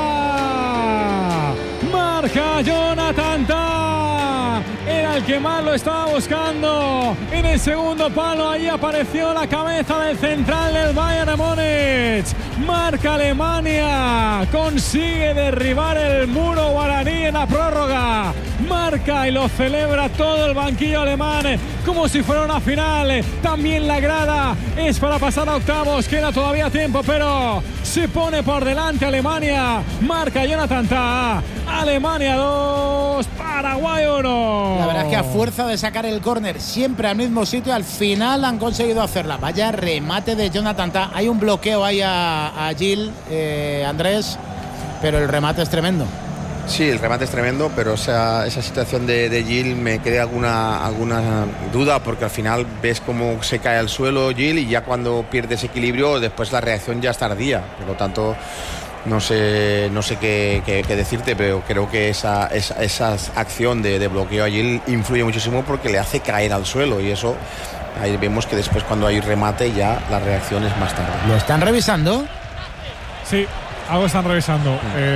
Marca Jonathan Tah. Era el que más lo estaba buscando. En el segundo palo, ahí apareció la cabeza del central del Bayern de Múnich. Marca Alemania. Consigue derribar el muro guaraní en la prórroga. Marca y lo celebra todo el banquillo alemán como si fuera una final. También la grada es para pasar a octavos. Queda todavía tiempo, pero se pone por delante Alemania. Marca Jonathan Tah. Alemania 2, Paraguay 1. La verdad es que a fuerza de sacar el córner siempre al mismo sitio, al final han conseguido hacerla. Vaya remate de Jonathan Tah. Hay un bloqueo ahí a Gil, Andrés, pero el remate es tremendo. Sí, el remate es tremendo, pero esa situación de Gil me queda alguna duda, porque al final ves cómo se cae al suelo Gil y ya cuando pierdes equilibrio después la reacción ya es tardía. Por lo tanto, no sé qué decirte, pero creo que esa acción de bloqueo a Gil influye muchísimo porque le hace caer al suelo, y eso ahí vemos que después cuando hay remate ya la reacción es más tarde. ¿Lo están revisando? Sí, algo están revisando.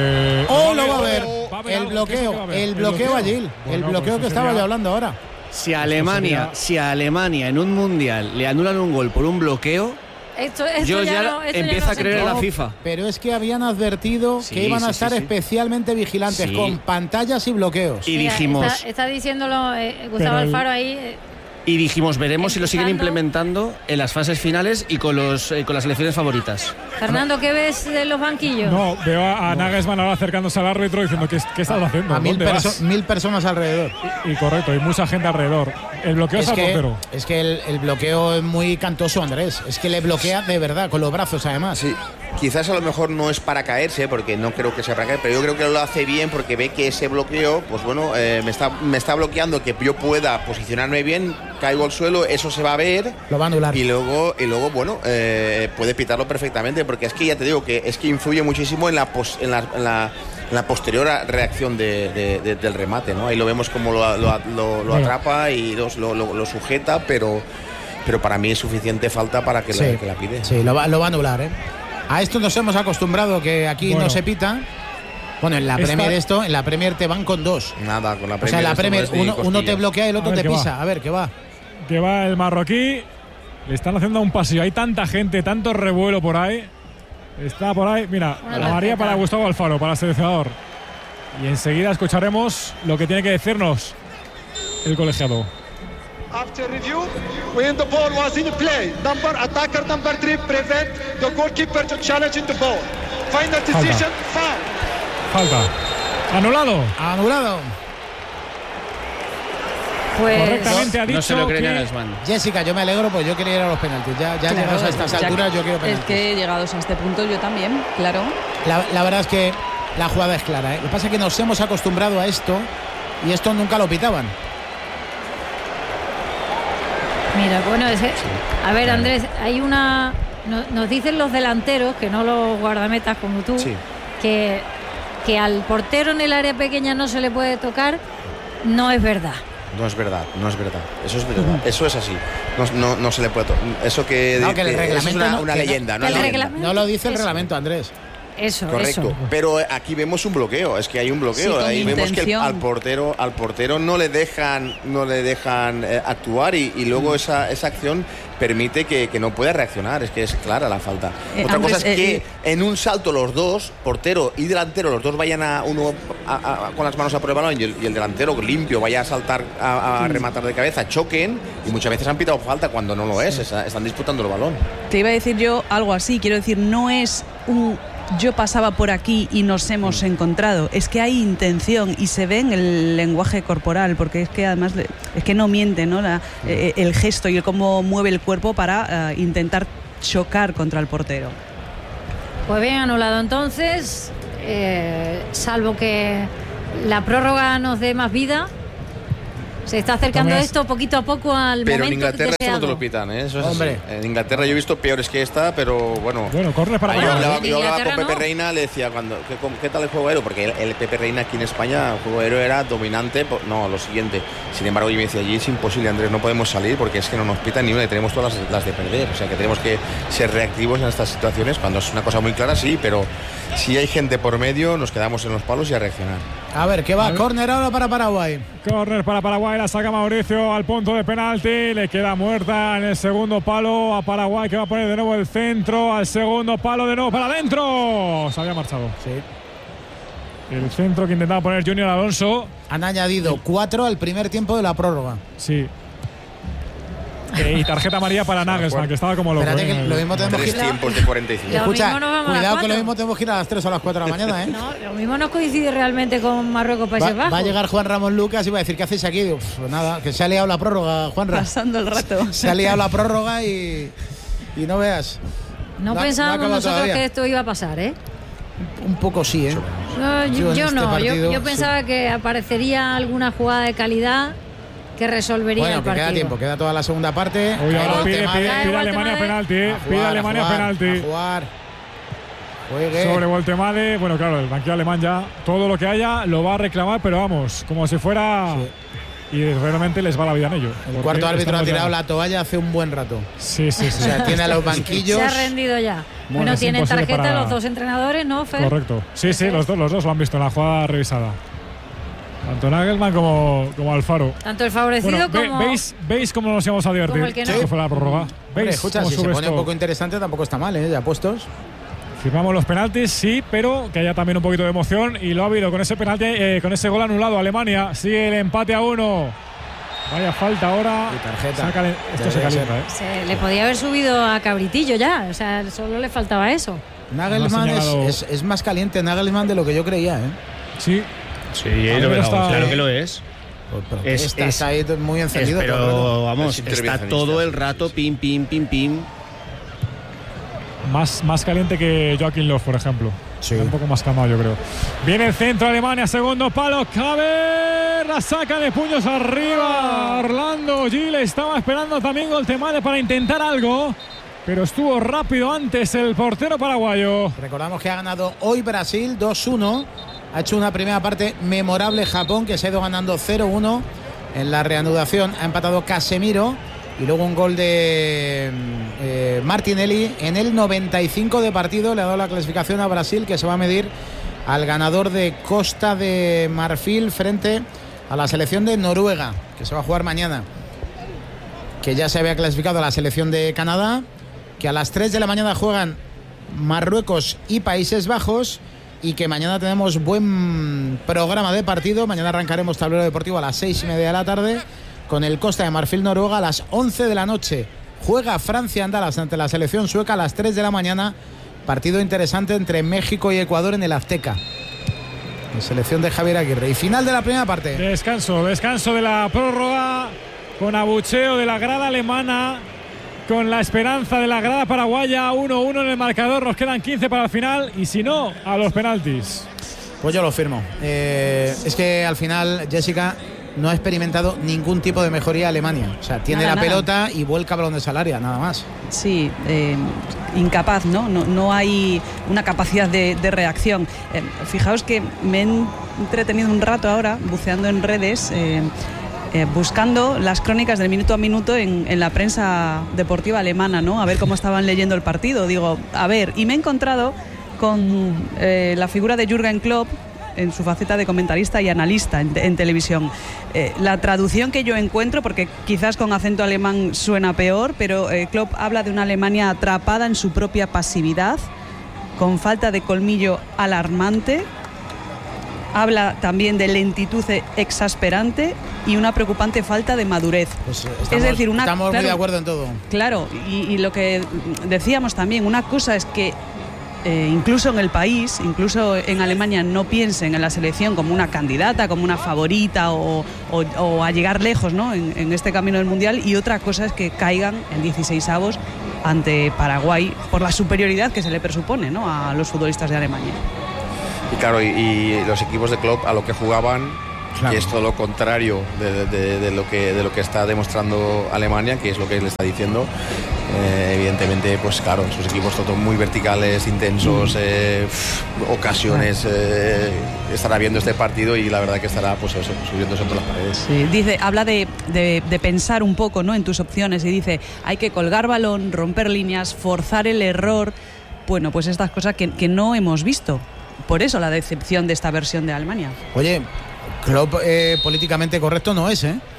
Lo va a ver. El bloqueo a Gil. El bloqueo que estaba yo hablando ahora. Si a Alemania en un mundial le anulan un gol por un bloqueo, yo ya empiezo a creer en la FIFA. Pero es que habían advertido que iban a estar especialmente vigilantes con pantallas y bloqueos. Y dijimos, está diciéndolo Gustavo Alfaro ahí. Y dijimos, veremos si lo siguen implementando en las fases finales y con las selecciones favoritas. Fernando, ¿qué ves de los banquillos? No, veo a Nagelsmann ahora acercándose al árbitro diciendo ¿qué estás haciendo? A 1000 personas alrededor. Y correcto, hay mucha gente alrededor. El bloqueo es al portero. Es que el bloqueo es muy cantoso, Andrés. Es que le bloquea de verdad, con los brazos además. Sí. Quizás a lo mejor no es para caerse, porque no creo que sea para caer, pero yo creo que lo hace bien porque ve que ese bloqueo, pues bueno, me está bloqueando que yo pueda posicionarme bien, caigo al suelo, eso se va a ver. Lo va a anular. Y luego bueno, puede pitarlo perfectamente, porque es que ya te digo que es que influye muchísimo en la posterior reacción del remate, ¿no? Ahí lo vemos como lo atrapa y lo sujeta, pero para mí es suficiente falta para que la pide. Sí, lo va a anular, ¿eh? A esto nos hemos acostumbrado, que aquí no se pita. Bueno, en la Premier te van con dos. Nada, con la Premier. O sea, en la Premier uno te bloquea y el otro te pisa. A ver, ¿qué va? Que va el marroquí. Le están haciendo un pasillo. Hay tanta gente, tanto revuelo por ahí. Está por ahí. Mira, la María para Gustavo Alfaro, para el seleccionador. Y enseguida escucharemos lo que tiene que decirnos el colegiado. After review, when the ball was in play, attacker number 3 prevent the goalkeeper to challenge the ball. Final decision, foul. Falta. Anulado. Pues correctamente ha dicho. No se lo cree que... Nagelsmann. Jessica, yo me alegro, pues yo quería ir a los penaltis. Ya claro, llegados a estas alturas, yo quiero penaltis. Es que llegados a este punto yo también, claro. La verdad es que la jugada es clara, ¿eh? Lo que pasa es que nos hemos acostumbrado a esto y esto nunca lo pitaban. Mira, bueno, a ver, Andrés, hay una... Nos dicen los delanteros, que no los guardametas como tú, que al portero en el área pequeña no se le puede tocar. No es verdad. No es verdad. Eso es verdad. Eso es así. No se le puede tocar. Eso que el reglamento es una leyenda. No lo dice el reglamento, Andrés. Eso. Pero aquí vemos un bloqueo, es que hay un bloqueo. Ahí vemos que al portero no le dejan actuar y luego esa acción permite que no pueda reaccionar. Es que es clara la falta. Otra cosa es que en un salto los dos, portero y delantero, los dos vayan con las manos a por el balón y el delantero limpio vaya a saltar a rematar de cabeza, choquen, y muchas veces han pitado falta cuando no lo es. Están disputando el balón. Te iba a decir yo algo así, quiero decir, no es un yo pasaba por aquí y nos hemos encontrado, es que hay intención y se ve en el lenguaje corporal, porque es que además es que no miente, ¿no? El gesto y el cómo mueve el cuerpo para intentar chocar contra el portero. Pues bien anulado entonces, salvo que la prórroga nos dé más vida. Se está acercando esto poquito a poco al pero momento en Inglaterra deseado. esto no te lo pitan, ¿eh? Eso es hombre. En Inglaterra yo he visto peores que esta, pero bueno. Corre para yo hablaba con Pepe Reina, le decía ¿qué tal el juego aéreo? Porque el Pepe Reina aquí en España, el juego aéreo era dominante. No, lo siguiente. Sin embargo, yo me decía, allí es imposible, Andrés, no podemos salir porque es que no nos pitan ni una y tenemos todas las de perder. O sea que tenemos que ser reactivos en estas situaciones. Cuando es una cosa muy clara, sí, pero si hay gente por medio, nos quedamos en los palos y a reaccionar. A ver, ¿qué va? Córner ahora para Paraguay. Córner para Paraguay, la saca Mauricio al punto de penalti, le queda muerta en el segundo palo a Paraguay, que va a poner de nuevo el centro al segundo palo, de nuevo para adentro. Se había marchado. Sí. El centro que intentaba poner Junior Alonso. Han añadido 4 al primer tiempo de la prórroga. Sí. Y tarjeta amarilla para Nagelsmann, que estaba como loco. Espérate, que lo mismo tenemos que ir. 3 tiempos de 45. Escucha, cuidado que lo mismo tenemos que ir a las 3 o a las 4 de la mañana, ¿eh? No, lo mismo no coincide realmente con Marruecos Países Bajos. Va a llegar Juan Ramón Lucas y va a decir, ¿qué hacéis aquí? Digo, pues nada, que se ha liado la prórroga, Juanra. Pasando el rato. Se ha liado la prórroga y no veas. No pensábamos nosotros que esto iba a pasar, ¿eh? Un poco sí, ¿eh? No, yo no. Yo pensaba que aparecería alguna jugada de calidad que resolvería el partido. Queda tiempo, queda toda la segunda parte. Uy, ahora pide Alemania penalti, pide Alemania penalti. A jugar. Juegue. Sobre Voltemade, bueno, claro, el banquillo alemán ya todo lo que haya lo va a reclamar, pero vamos, como si fuera. Sí. Y realmente les va la vida en ello. El cuarto árbitro ha tirado la toalla hace un buen rato. Sí. O sea, tiene a los banquillos. Se ha rendido ya. Bueno, tienen tarjeta los dos entrenadores, ¿no, Fer? Correcto. Sí, los dos lo han visto en la jugada revisada. Tanto Nagelsmann como Alfaro. Tanto el favorecido como. ¿Veis cómo nos íbamos a divertir? Como el que no. Que fue la prórroga. ¿Veis? Escucha, si se pone un poco interesante, tampoco está mal, ¿eh? Ya puestos. Firmamos los penaltis, sí, pero que haya también un poquito de emoción. Y lo ha habido con ese penalti, con ese gol anulado. Alemania sigue el empate a 1. Vaya falta ahora. Y tarjeta. Esto se calienta, ¿eh? Se le podía haber subido a Cabritillo ya. O sea, solo le faltaba eso. Nagelsmann es más caliente Nagelsmann de lo que yo creía, ¿eh? Sí. Sí, claro que lo es. Estás ahí muy encendido. Pero vamos, está todo el rato pim. Más caliente que Joaquín Löw, por ejemplo. Sí. Un poco más calmado, yo creo. Viene el centro Alemania, segundo palo. Cabe, la saca de puños arriba. Orlando Gil estaba esperando también Voltemade para intentar algo, pero estuvo rápido antes el portero paraguayo. Recordamos que ha ganado hoy Brasil 2-1. Ha hecho una primera parte memorable Japón, que se ha ido ganando 0-1. En la reanudación ha empatado Casemiro. Y luego un gol de Martinelli en el 95 de partido. Le ha dado la clasificación a Brasil, que se va a medir al ganador de Costa de Marfil frente a la selección de Noruega, que se va a jugar mañana. Que ya se había clasificado a la selección de Canadá, que a las 3 de la mañana juegan Marruecos y Países Bajos. Y que mañana tenemos buen programa de partido. Mañana arrancaremos tablero deportivo a las 6:30 de la tarde con el Costa de Marfil Noruega a las 11 de la noche. Juega Francia Andalas ante la selección sueca a las 3 de la mañana. Partido interesante entre México y Ecuador en el Azteca. La selección de Javier Aguirre. Y final de la primera parte. Descanso de la prórroga con abucheo de la grada alemana, con la esperanza de la grada paraguaya. 1-1 en el marcador, nos quedan 15 para el final y si no, a los penaltis. Pues yo lo firmo. Es que al final, Jessica, no ha experimentado ningún tipo de mejoría Alemania. O sea, tiene la pelota y vuelca balón de salaria, nada más. Sí, incapaz, ¿no? No hay una capacidad de reacción. Fijaos que me he entretenido un rato ahora buceando en redes, buscando las crónicas del minuto a minuto en la prensa deportiva alemana, ¿no? A ver cómo estaban leyendo el partido. Digo, a ver, y me he encontrado con la figura de Jürgen Klopp en su faceta de comentarista y analista en televisión. La traducción que yo encuentro, porque quizás con acento alemán suena peor, pero Klopp habla de una Alemania atrapada en su propia pasividad, con falta de colmillo alarmante. Habla también de lentitud exasperante y una preocupante falta de madurez. Pues es decir, estamos muy de acuerdo en todo. Claro, y lo que decíamos también, una cosa es que incluso en el país, incluso en Alemania, no piensen en la selección como una candidata, como una favorita o a llegar lejos, ¿no? en este camino del Mundial, y otra cosa es que caigan en 16avos ante Paraguay por la superioridad que se le presupone, ¿no?, a los futbolistas de Alemania. Y claro, y los equipos de Klopp a lo que jugaban, claro, que es todo lo contrario de lo que está demostrando Alemania, que es lo que le está diciendo. Evidentemente, pues claro, sus equipos todos muy verticales, intensos, ocasiones. Estará viendo este partido y la verdad que estará, pues eso, subiéndose por las paredes. Sí, habla de pensar un poco, ¿no?, en tus opciones, y dice, hay que colgar balón, romper líneas, forzar el error. Bueno, pues estas cosas que no hemos visto. Por eso la decepción de esta versión de Alemania. Oye, Klopp políticamente correcto no es, ¿eh?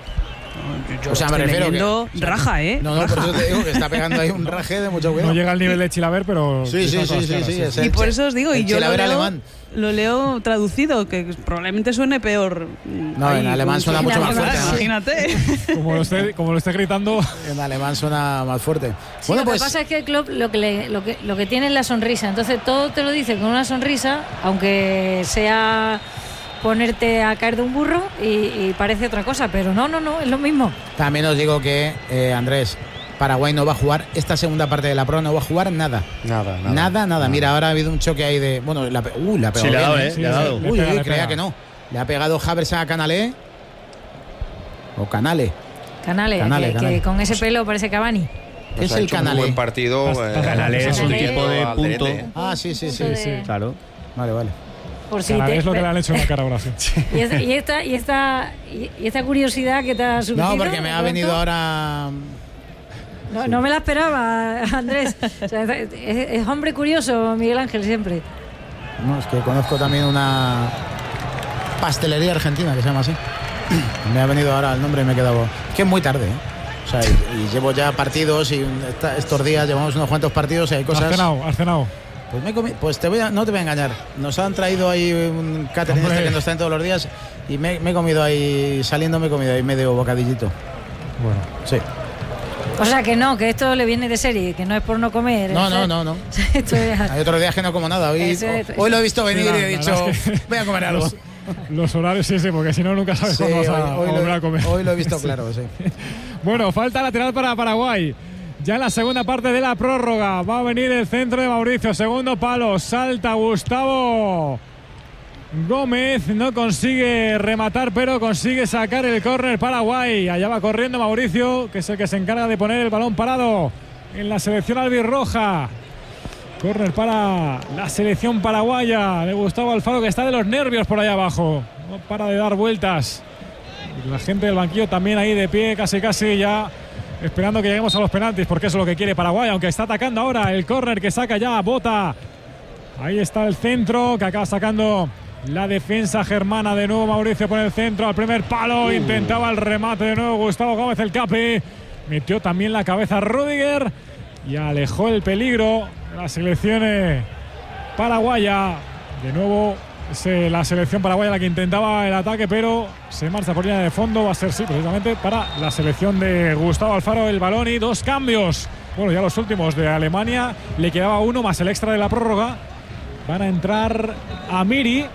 O sea, me refiero que raja, ¿eh? No, por eso te digo que está pegando ahí un raje de mucho cuidado. No llega al nivel de Chilaver, pero sí. Y por eso os digo, y yo lo leo traducido, que probablemente suene peor. No, en alemán suena mucho más fuerte, ¿no? Imagínate. Como lo esté gritando. En alemán suena más fuerte. Sí, bueno, lo que pasa es que el Klopp lo que tiene es la sonrisa. Entonces todo te lo dice con una sonrisa, aunque sea ponerte a caer de un burro y parece otra cosa, pero no, es lo mismo. También os digo que, Andrés, Paraguay no va a jugar esta segunda parte de la prueba, no va a jugar nada. Nada. Mira, ahora ha habido un choque ahí de... Bueno, la pegó bien. Sí, le ha dado. Creía que no. Le ha pegado Havertz a Canalé. O Canale. Que con ese pelo parece Cavani. ¿Qué es el Canalé? Un buen partido. Canalé es un tipo de punto. Ah, sí. Claro. Vale. Por si es lo que le han hecho en la cara Brasil. Y esta curiosidad que te ha surgido. No, porque me ha venido ahora. No me la esperaba, Andrés. O sea, es hombre curioso, Miguel Ángel, siempre. No, es que conozco también una pastelería argentina que se llama así. Me ha venido ahora el nombre y me he quedado. Es que es muy tarde, ¿eh? O sea, y llevo ya partidos y estos días llevamos unos cuantos partidos y hay cosas. Has cenado. Pues no te voy a engañar. Nos han traído ahí un catering que nos traen todos los días y me he comido ahí, saliendo me he comido ahí medio bocadillito. Bueno. Sí. O sea que no, que esto le viene de serie, que no es por no comer. No. Hay otros días que no como nada. Hoy lo he visto venir y he dicho, voy a comer algo. Los horarios sí, porque si no nunca sabes cuándo vas a volver a comer. Hoy lo he visto claro, sí. Bueno, falta lateral para Paraguay. Ya en la segunda parte de la prórroga va a venir el centro de Mauricio. Segundo palo, salta Gustavo Gómez. No consigue rematar, pero consigue sacar el córner Paraguay. Allá va corriendo Mauricio, que es el que se encarga de poner el balón parado en la selección albirroja. Córner para la selección paraguaya de Gustavo Alfaro, que está de los nervios por allá abajo. No para de dar vueltas. Y la gente del banquillo también ahí de pie, casi ya esperando que lleguemos a los penaltis, porque eso es lo que quiere Paraguay, aunque está atacando ahora el córner que saca ya Bota. Ahí está el centro que acaba sacando la defensa germana. De nuevo Mauricio por el centro al primer palo. Intentaba el remate de nuevo Gustavo Gómez, el capi. Metió también la cabeza Rüdiger y alejó el peligro de la selección paraguaya. De nuevo la selección paraguaya la que intentaba el ataque, pero se marcha por línea de fondo. Va a ser precisamente para la selección de Gustavo Alfaro el balón y dos cambios. Bueno, ya los últimos de Alemania. Le quedaba uno más el extra de la prórroga. Van a entrar Amiri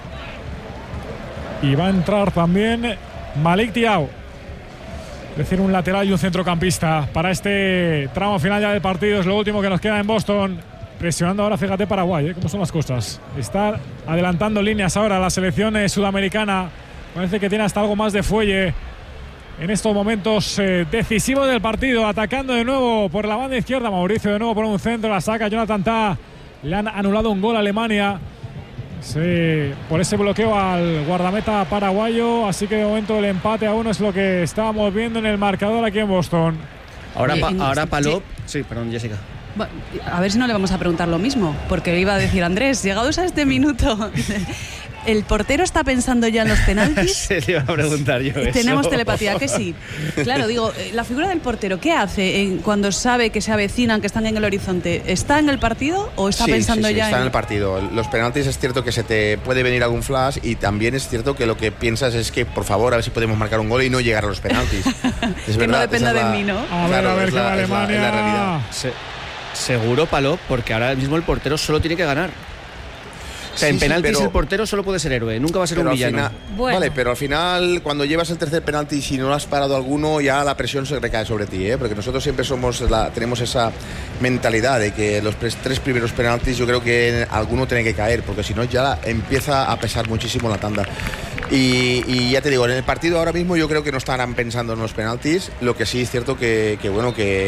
y va a entrar también Malik Thiaw. Es decir, un lateral y un centrocampista para este tramo final ya del partido. Es lo último que nos queda en Boston. Presionando ahora, fíjate, Paraguay, cómo son las cosas. Está adelantando líneas ahora la selección sudamericana. Parece que tiene hasta algo más de fuelle en estos momentos decisivos del partido. Atacando de nuevo por la banda izquierda. Mauricio de nuevo por un centro. La saca Jonathan Tah. Le han anulado un gol a Alemania. Por ese bloqueo al guardameta paraguayo. Así que de momento el empate a 1 es lo que estábamos viendo en el marcador aquí en Boston. Ahora Palop. Sí, perdón, Jessica. A ver si no le vamos a preguntar lo mismo, porque iba a decir Andrés, llegados a este minuto, ¿el portero está pensando ya en los penaltis? Se le iba a preguntar yo eso. Tenemos telepatía, que sí. Claro, digo, la figura del portero, ¿qué hace cuando sabe que se avecinan, que están en el horizonte? ¿Está en el partido o está pensando ya está en el partido? Los penaltis es cierto que se te puede venir algún flash y también es cierto que lo que piensas es que, por favor, a ver si podemos marcar un gol y no llegar a los penaltis. Es que verdad, no dependa de mí, ¿no? A ver, que Alemania... Es la realidad. Seguro, Palop, porque ahora mismo el portero solo tiene que ganar. O sea, en penaltis el portero solo puede ser héroe, nunca va a ser un villano. Vale, pero al final, cuando llevas el tercer penalti y si no has parado alguno, ya la presión se recae sobre ti, porque nosotros siempre tenemos esa mentalidad de que los 3 primeros penaltis yo creo que alguno tiene que caer, porque si no ya empieza a pesar muchísimo la tanda. Y ya te digo, en el partido ahora mismo yo creo que no estarán pensando en los penaltis. Lo que sí es cierto que